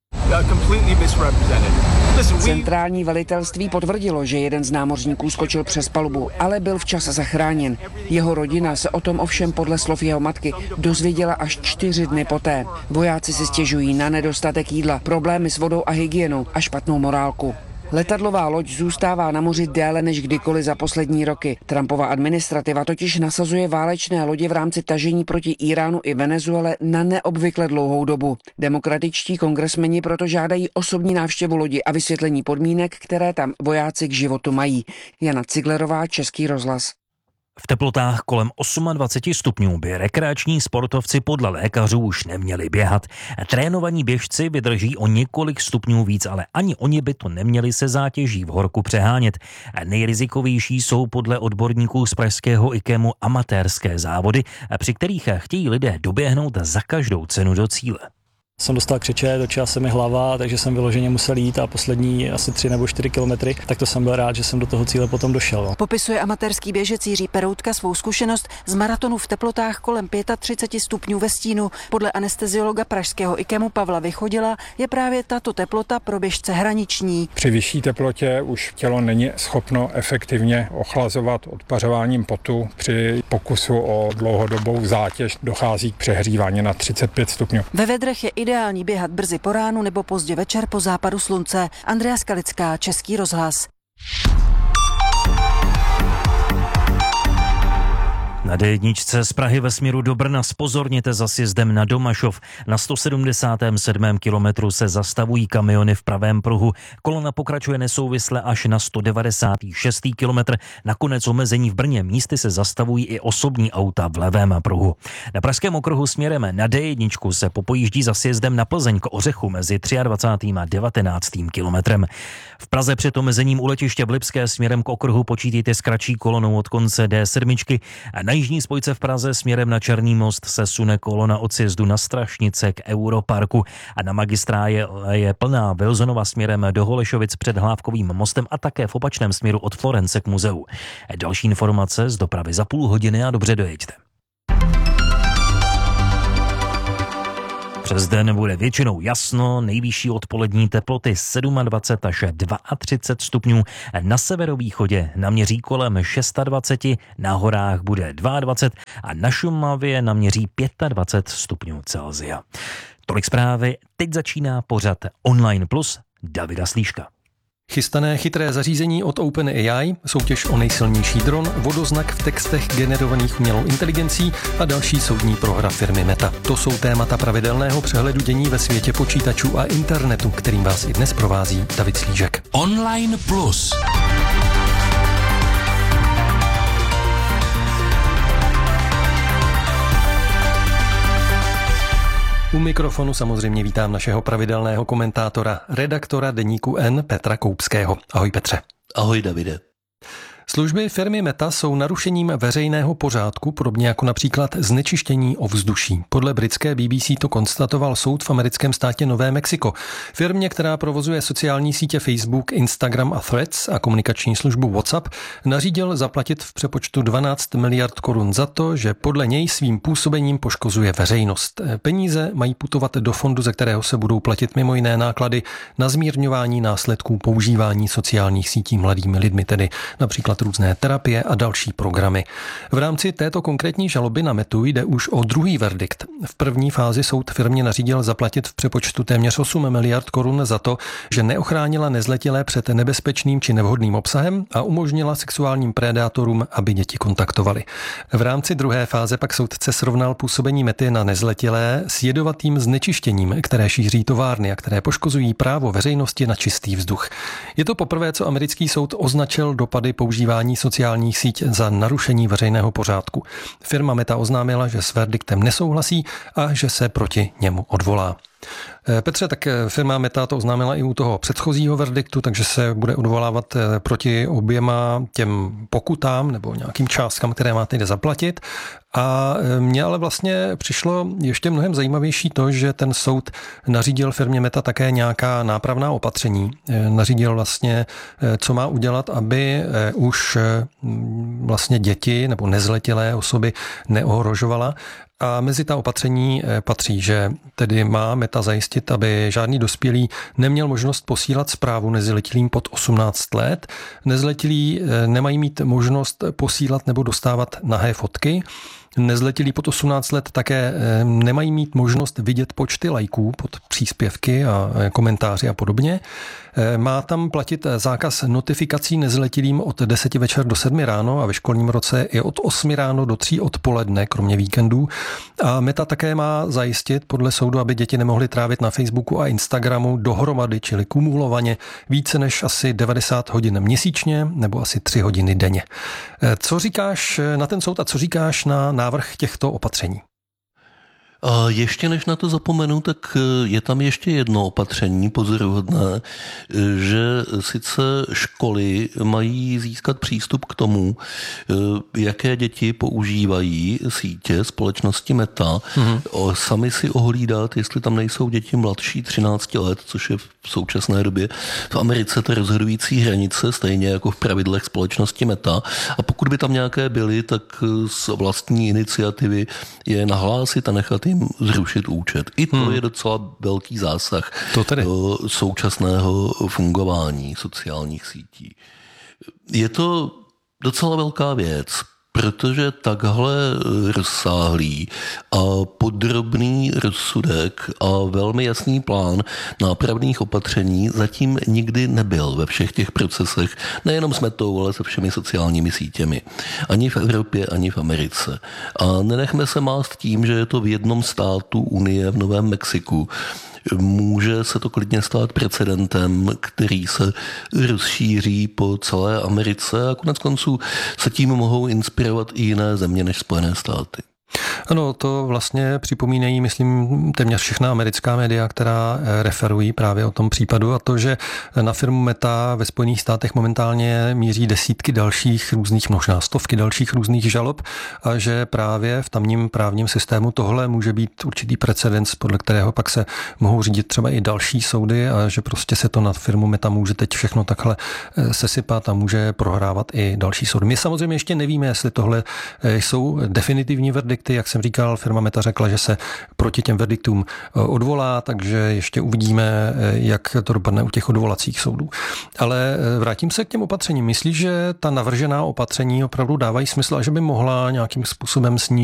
Centrální velitelství potvrdilo, že jeden z námořníků skočil přes palubu, ale byl včas zachráněn. Jeho rodina se o tom ovšem podle slov jeho matky dozvěděla až čtyři dny poté. Vojáci si stěžují na nedostatek jídla, problémy s vodou a hygienou a špatnou morálku. Letadlová loď zůstává na moři déle než kdykoliv za poslední roky. Trumpova administrativa totiž nasazuje válečné lodě v rámci tažení proti Iránu i Venezuele na neobvykle dlouhou dobu. Demokratičtí kongresmeni proto žádají osobní návštěvu lodi a vysvětlení podmínek, které tam vojáci k životu mají. Jana Ciglerová, Český rozhlas. V teplotách kolem dvacet osm stupňů by rekreační sportovci podle lékařů už neměli běhat. Trénovaní běžci vydrží o několik stupňů víc, ale ani oni by to neměli se zátěží v horku přehánět. Nejrizikovější jsou podle odborníků z pražského IKEMu amatérské závody, při kterých chtějí lidé doběhnout za každou cenu do cíle. Jsem dostal křeče, točila se mi hlava, takže jsem vyloženě musel jít a poslední asi tři nebo čtyři kilometry, tak to jsem byl rád, že jsem do toho cíle potom došel. Popisuje amatérský běžec Jiří Peroutka svou zkušenost z maratonu v teplotách kolem třicet pět stupňů ve stínu. Podle anesteziologa pražského IKEMu Pavla Vychodila je právě tato teplota pro běžce hraniční. Při vyšší teplotě už tělo není schopno efektivně ochlazovat odpařováním potu. Při pokusu o dlouhodobou zátěž dochází k přehřívání na třicet pět stupňů. Ve vedrech je ideální běhat brzy po ránu nebo pozdě večer po západu slunce. Andrea Skalická, Český rozhlas. Na dé jedna z Prahy ve směru do Brna zpozorněte za sjezdem na Domašov. Na sto sedmdesátém sedmém kilometru se zastavují kamiony v pravém pruhu. Kolona pokračuje nesouvisle až na sto devadesátém šestém kilometr. Nakonec omezení v Brně, místy se zastavují i osobní auta v levém pruhu. Na pražském okruhu směrem na dé jedna se popojíždí za sjezdem na Plzeň k Ořechu mezi dvacátým třetím a devatenáctým kilometrem. V Praze před omezením u letiště v Lipské směrem k okruhu počítejte s kratší kolonou od konce dé sedm. A na jižní spojce v Praze směrem na Černý most se sune kolona od sjezdu na Strašnice k Europarku a na magistrále je plná Vilzonova směrem do Holešovic před Hlávkovým mostem a také v opačném směru od Florence k muzeu. Další informace z dopravy za půl hodiny a dobře dojeďte. Přes den bude většinou jasno, nejvyšší odpolední teploty dvacet sedm až třicet dva stupňů. Na severovýchodě naměří kolem dvacet šest, na horách bude dvacet dva a na Šumavě naměří dvacet pět stupňů Celsia. Tolik zprávy, teď začíná pořad Online Plus Davida Slíška. Chystané chytré zařízení od OpenAI, soutěž o nejsilnější dron, vodoznak v textech generovaných umělou inteligencí a další soudní prohra firmy Meta. To jsou témata pravidelného přehledu dění ve světě počítačů a internetu, kterým vás i dnes provází David Slížek. Online Plus. U mikrofonu samozřejmě vítám našeho pravidelného komentátora, redaktora deníku N Petra Koupského. Ahoj Petře. Ahoj Davide. Služby firmy Meta jsou narušením veřejného pořádku, podobně jako například znečištění ovzduší. Podle britské B B C to konstatoval soud v americkém státě Nové Mexiko. Firmě, která provozuje sociální sítě Facebook, Instagram a Threads a komunikační službu WhatsApp, nařídil zaplatit v přepočtu dvanáct miliard korun za to, že podle něj svým působením poškozuje veřejnost. Peníze mají putovat do fondu, ze kterého se budou platit mimo jiné náklady na zmírňování následků používání sociálních sítí mladými lidmi, tedy například různé terapie a další programy. V rámci této konkrétní žaloby na Metu jde už o druhý verdikt. V první fázi soud firmě nařídil zaplatit v přepočtu téměř osm miliard korun za to, že neochránila nezletilé před nebezpečným či nevhodným obsahem a umožnila sexuálním predátorům, aby děti kontaktovali. V rámci druhé fáze pak soudce srovnal působení Mety na nezletilé s jedovatým znečištěním, které šíří továrny a které poškozují právo veřejnosti na čistý vzduch. Je to poprvé, co americký soud označil dopady používání sociálních sítí za narušení veřejného pořádku. Firma Meta oznámila, že s verdiktem nesouhlasí a že se proti němu odvolá. Petře, tak firma Meta to oznámila i u toho předchozího verdiktu, takže se bude odvolávat proti oběma těm pokutám nebo nějakým částkám, které má teď zaplatit. A mně ale vlastně přišlo ještě mnohem zajímavější to, že ten soud nařídil firmě Meta také nějaká nápravná opatření. Nařídil vlastně, co má udělat, aby už vlastně děti nebo nezletilé osoby neohrožovala. A mezi ta opatření patří, že tedy má Meta zajistit, aby žádný dospělý neměl možnost posílat zprávu nezletilým pod osmnáct let. Nezletilí nemají mít možnost posílat nebo dostávat nahé fotky. Nezletilí pod osmnáct let také nemají mít možnost vidět počty lajků pod příspěvky a komentáři a podobně. Má tam platit zákaz notifikací nezletilým od deseti večer do sedmi ráno a ve školním roce je od osmi ráno do tří odpoledne, kromě víkendů. A Meta také má zajistit podle soudu, aby děti nemohly trávit na Facebooku a Instagramu dohromady, čili kumulovaně, více než asi devadesát hodin měsíčně nebo asi tři hodiny denně. Co říkáš na ten soud a co říkáš na návrh těchto opatření? A ještě než na to zapomenu, tak je tam ještě jedno opatření pozoruhodné, že sice školy mají získat přístup k tomu, jaké děti používají sítě společnosti Meta, mm-hmm. sami si ohlídat, jestli tam nejsou děti mladší třinácti let, což je v současné době v Americe ta rozhodující hranice, stejně jako v pravidlech společnosti Meta. A pokud by tam nějaké byly, tak z vlastní iniciativy je nahlásit a nechat jim zrušit účet. I to hmm. je docela velký zásah to tedy. do současného fungování sociálních sítí. Je to docela velká věc, protože takhle rozsáhlý a podrobný rozsudek a velmi jasný plán nápravných opatření zatím nikdy nebyl ve všech těch procesech, nejenom s Metou, ale se všemi sociálními sítěmi. Ani v Evropě, ani v Americe. A nenechme se mást tím, že je to v jednom státu Unie v Novém Mexiku. Může se to klidně stát precedentem, který se rozšíří po celé Americe a konec konců se tím mohou inspirovat i jiné země než Spojené státy. Ano, to vlastně připomínají, myslím, téměř všechna americká média, která referují právě o tom případu a to, že na firmu Meta ve Spojených státech momentálně míří desítky dalších různých, možná stovky dalších různých žalob a že právě v tamním právním systému tohle může být určitý precedens, podle kterého pak se mohou řídit třeba i další soudy a že prostě se to na firmu Meta může teď všechno takhle sesypat a může prohrávat i další soudy. My samozřejmě ještě nevíme, jestli tohle jsou definitivní verdikty, jak jsem říkal, firma Meta řekla, že se proti těm verdiktům odvolá, takže ještě uvidíme, jak to dopadne u těch odvolacích soudů. Ale vrátím se k těm opatřením. Myslíš, že ta navržená opatření opravdu dávají smysl a že by mohla nějakým způsobem snížit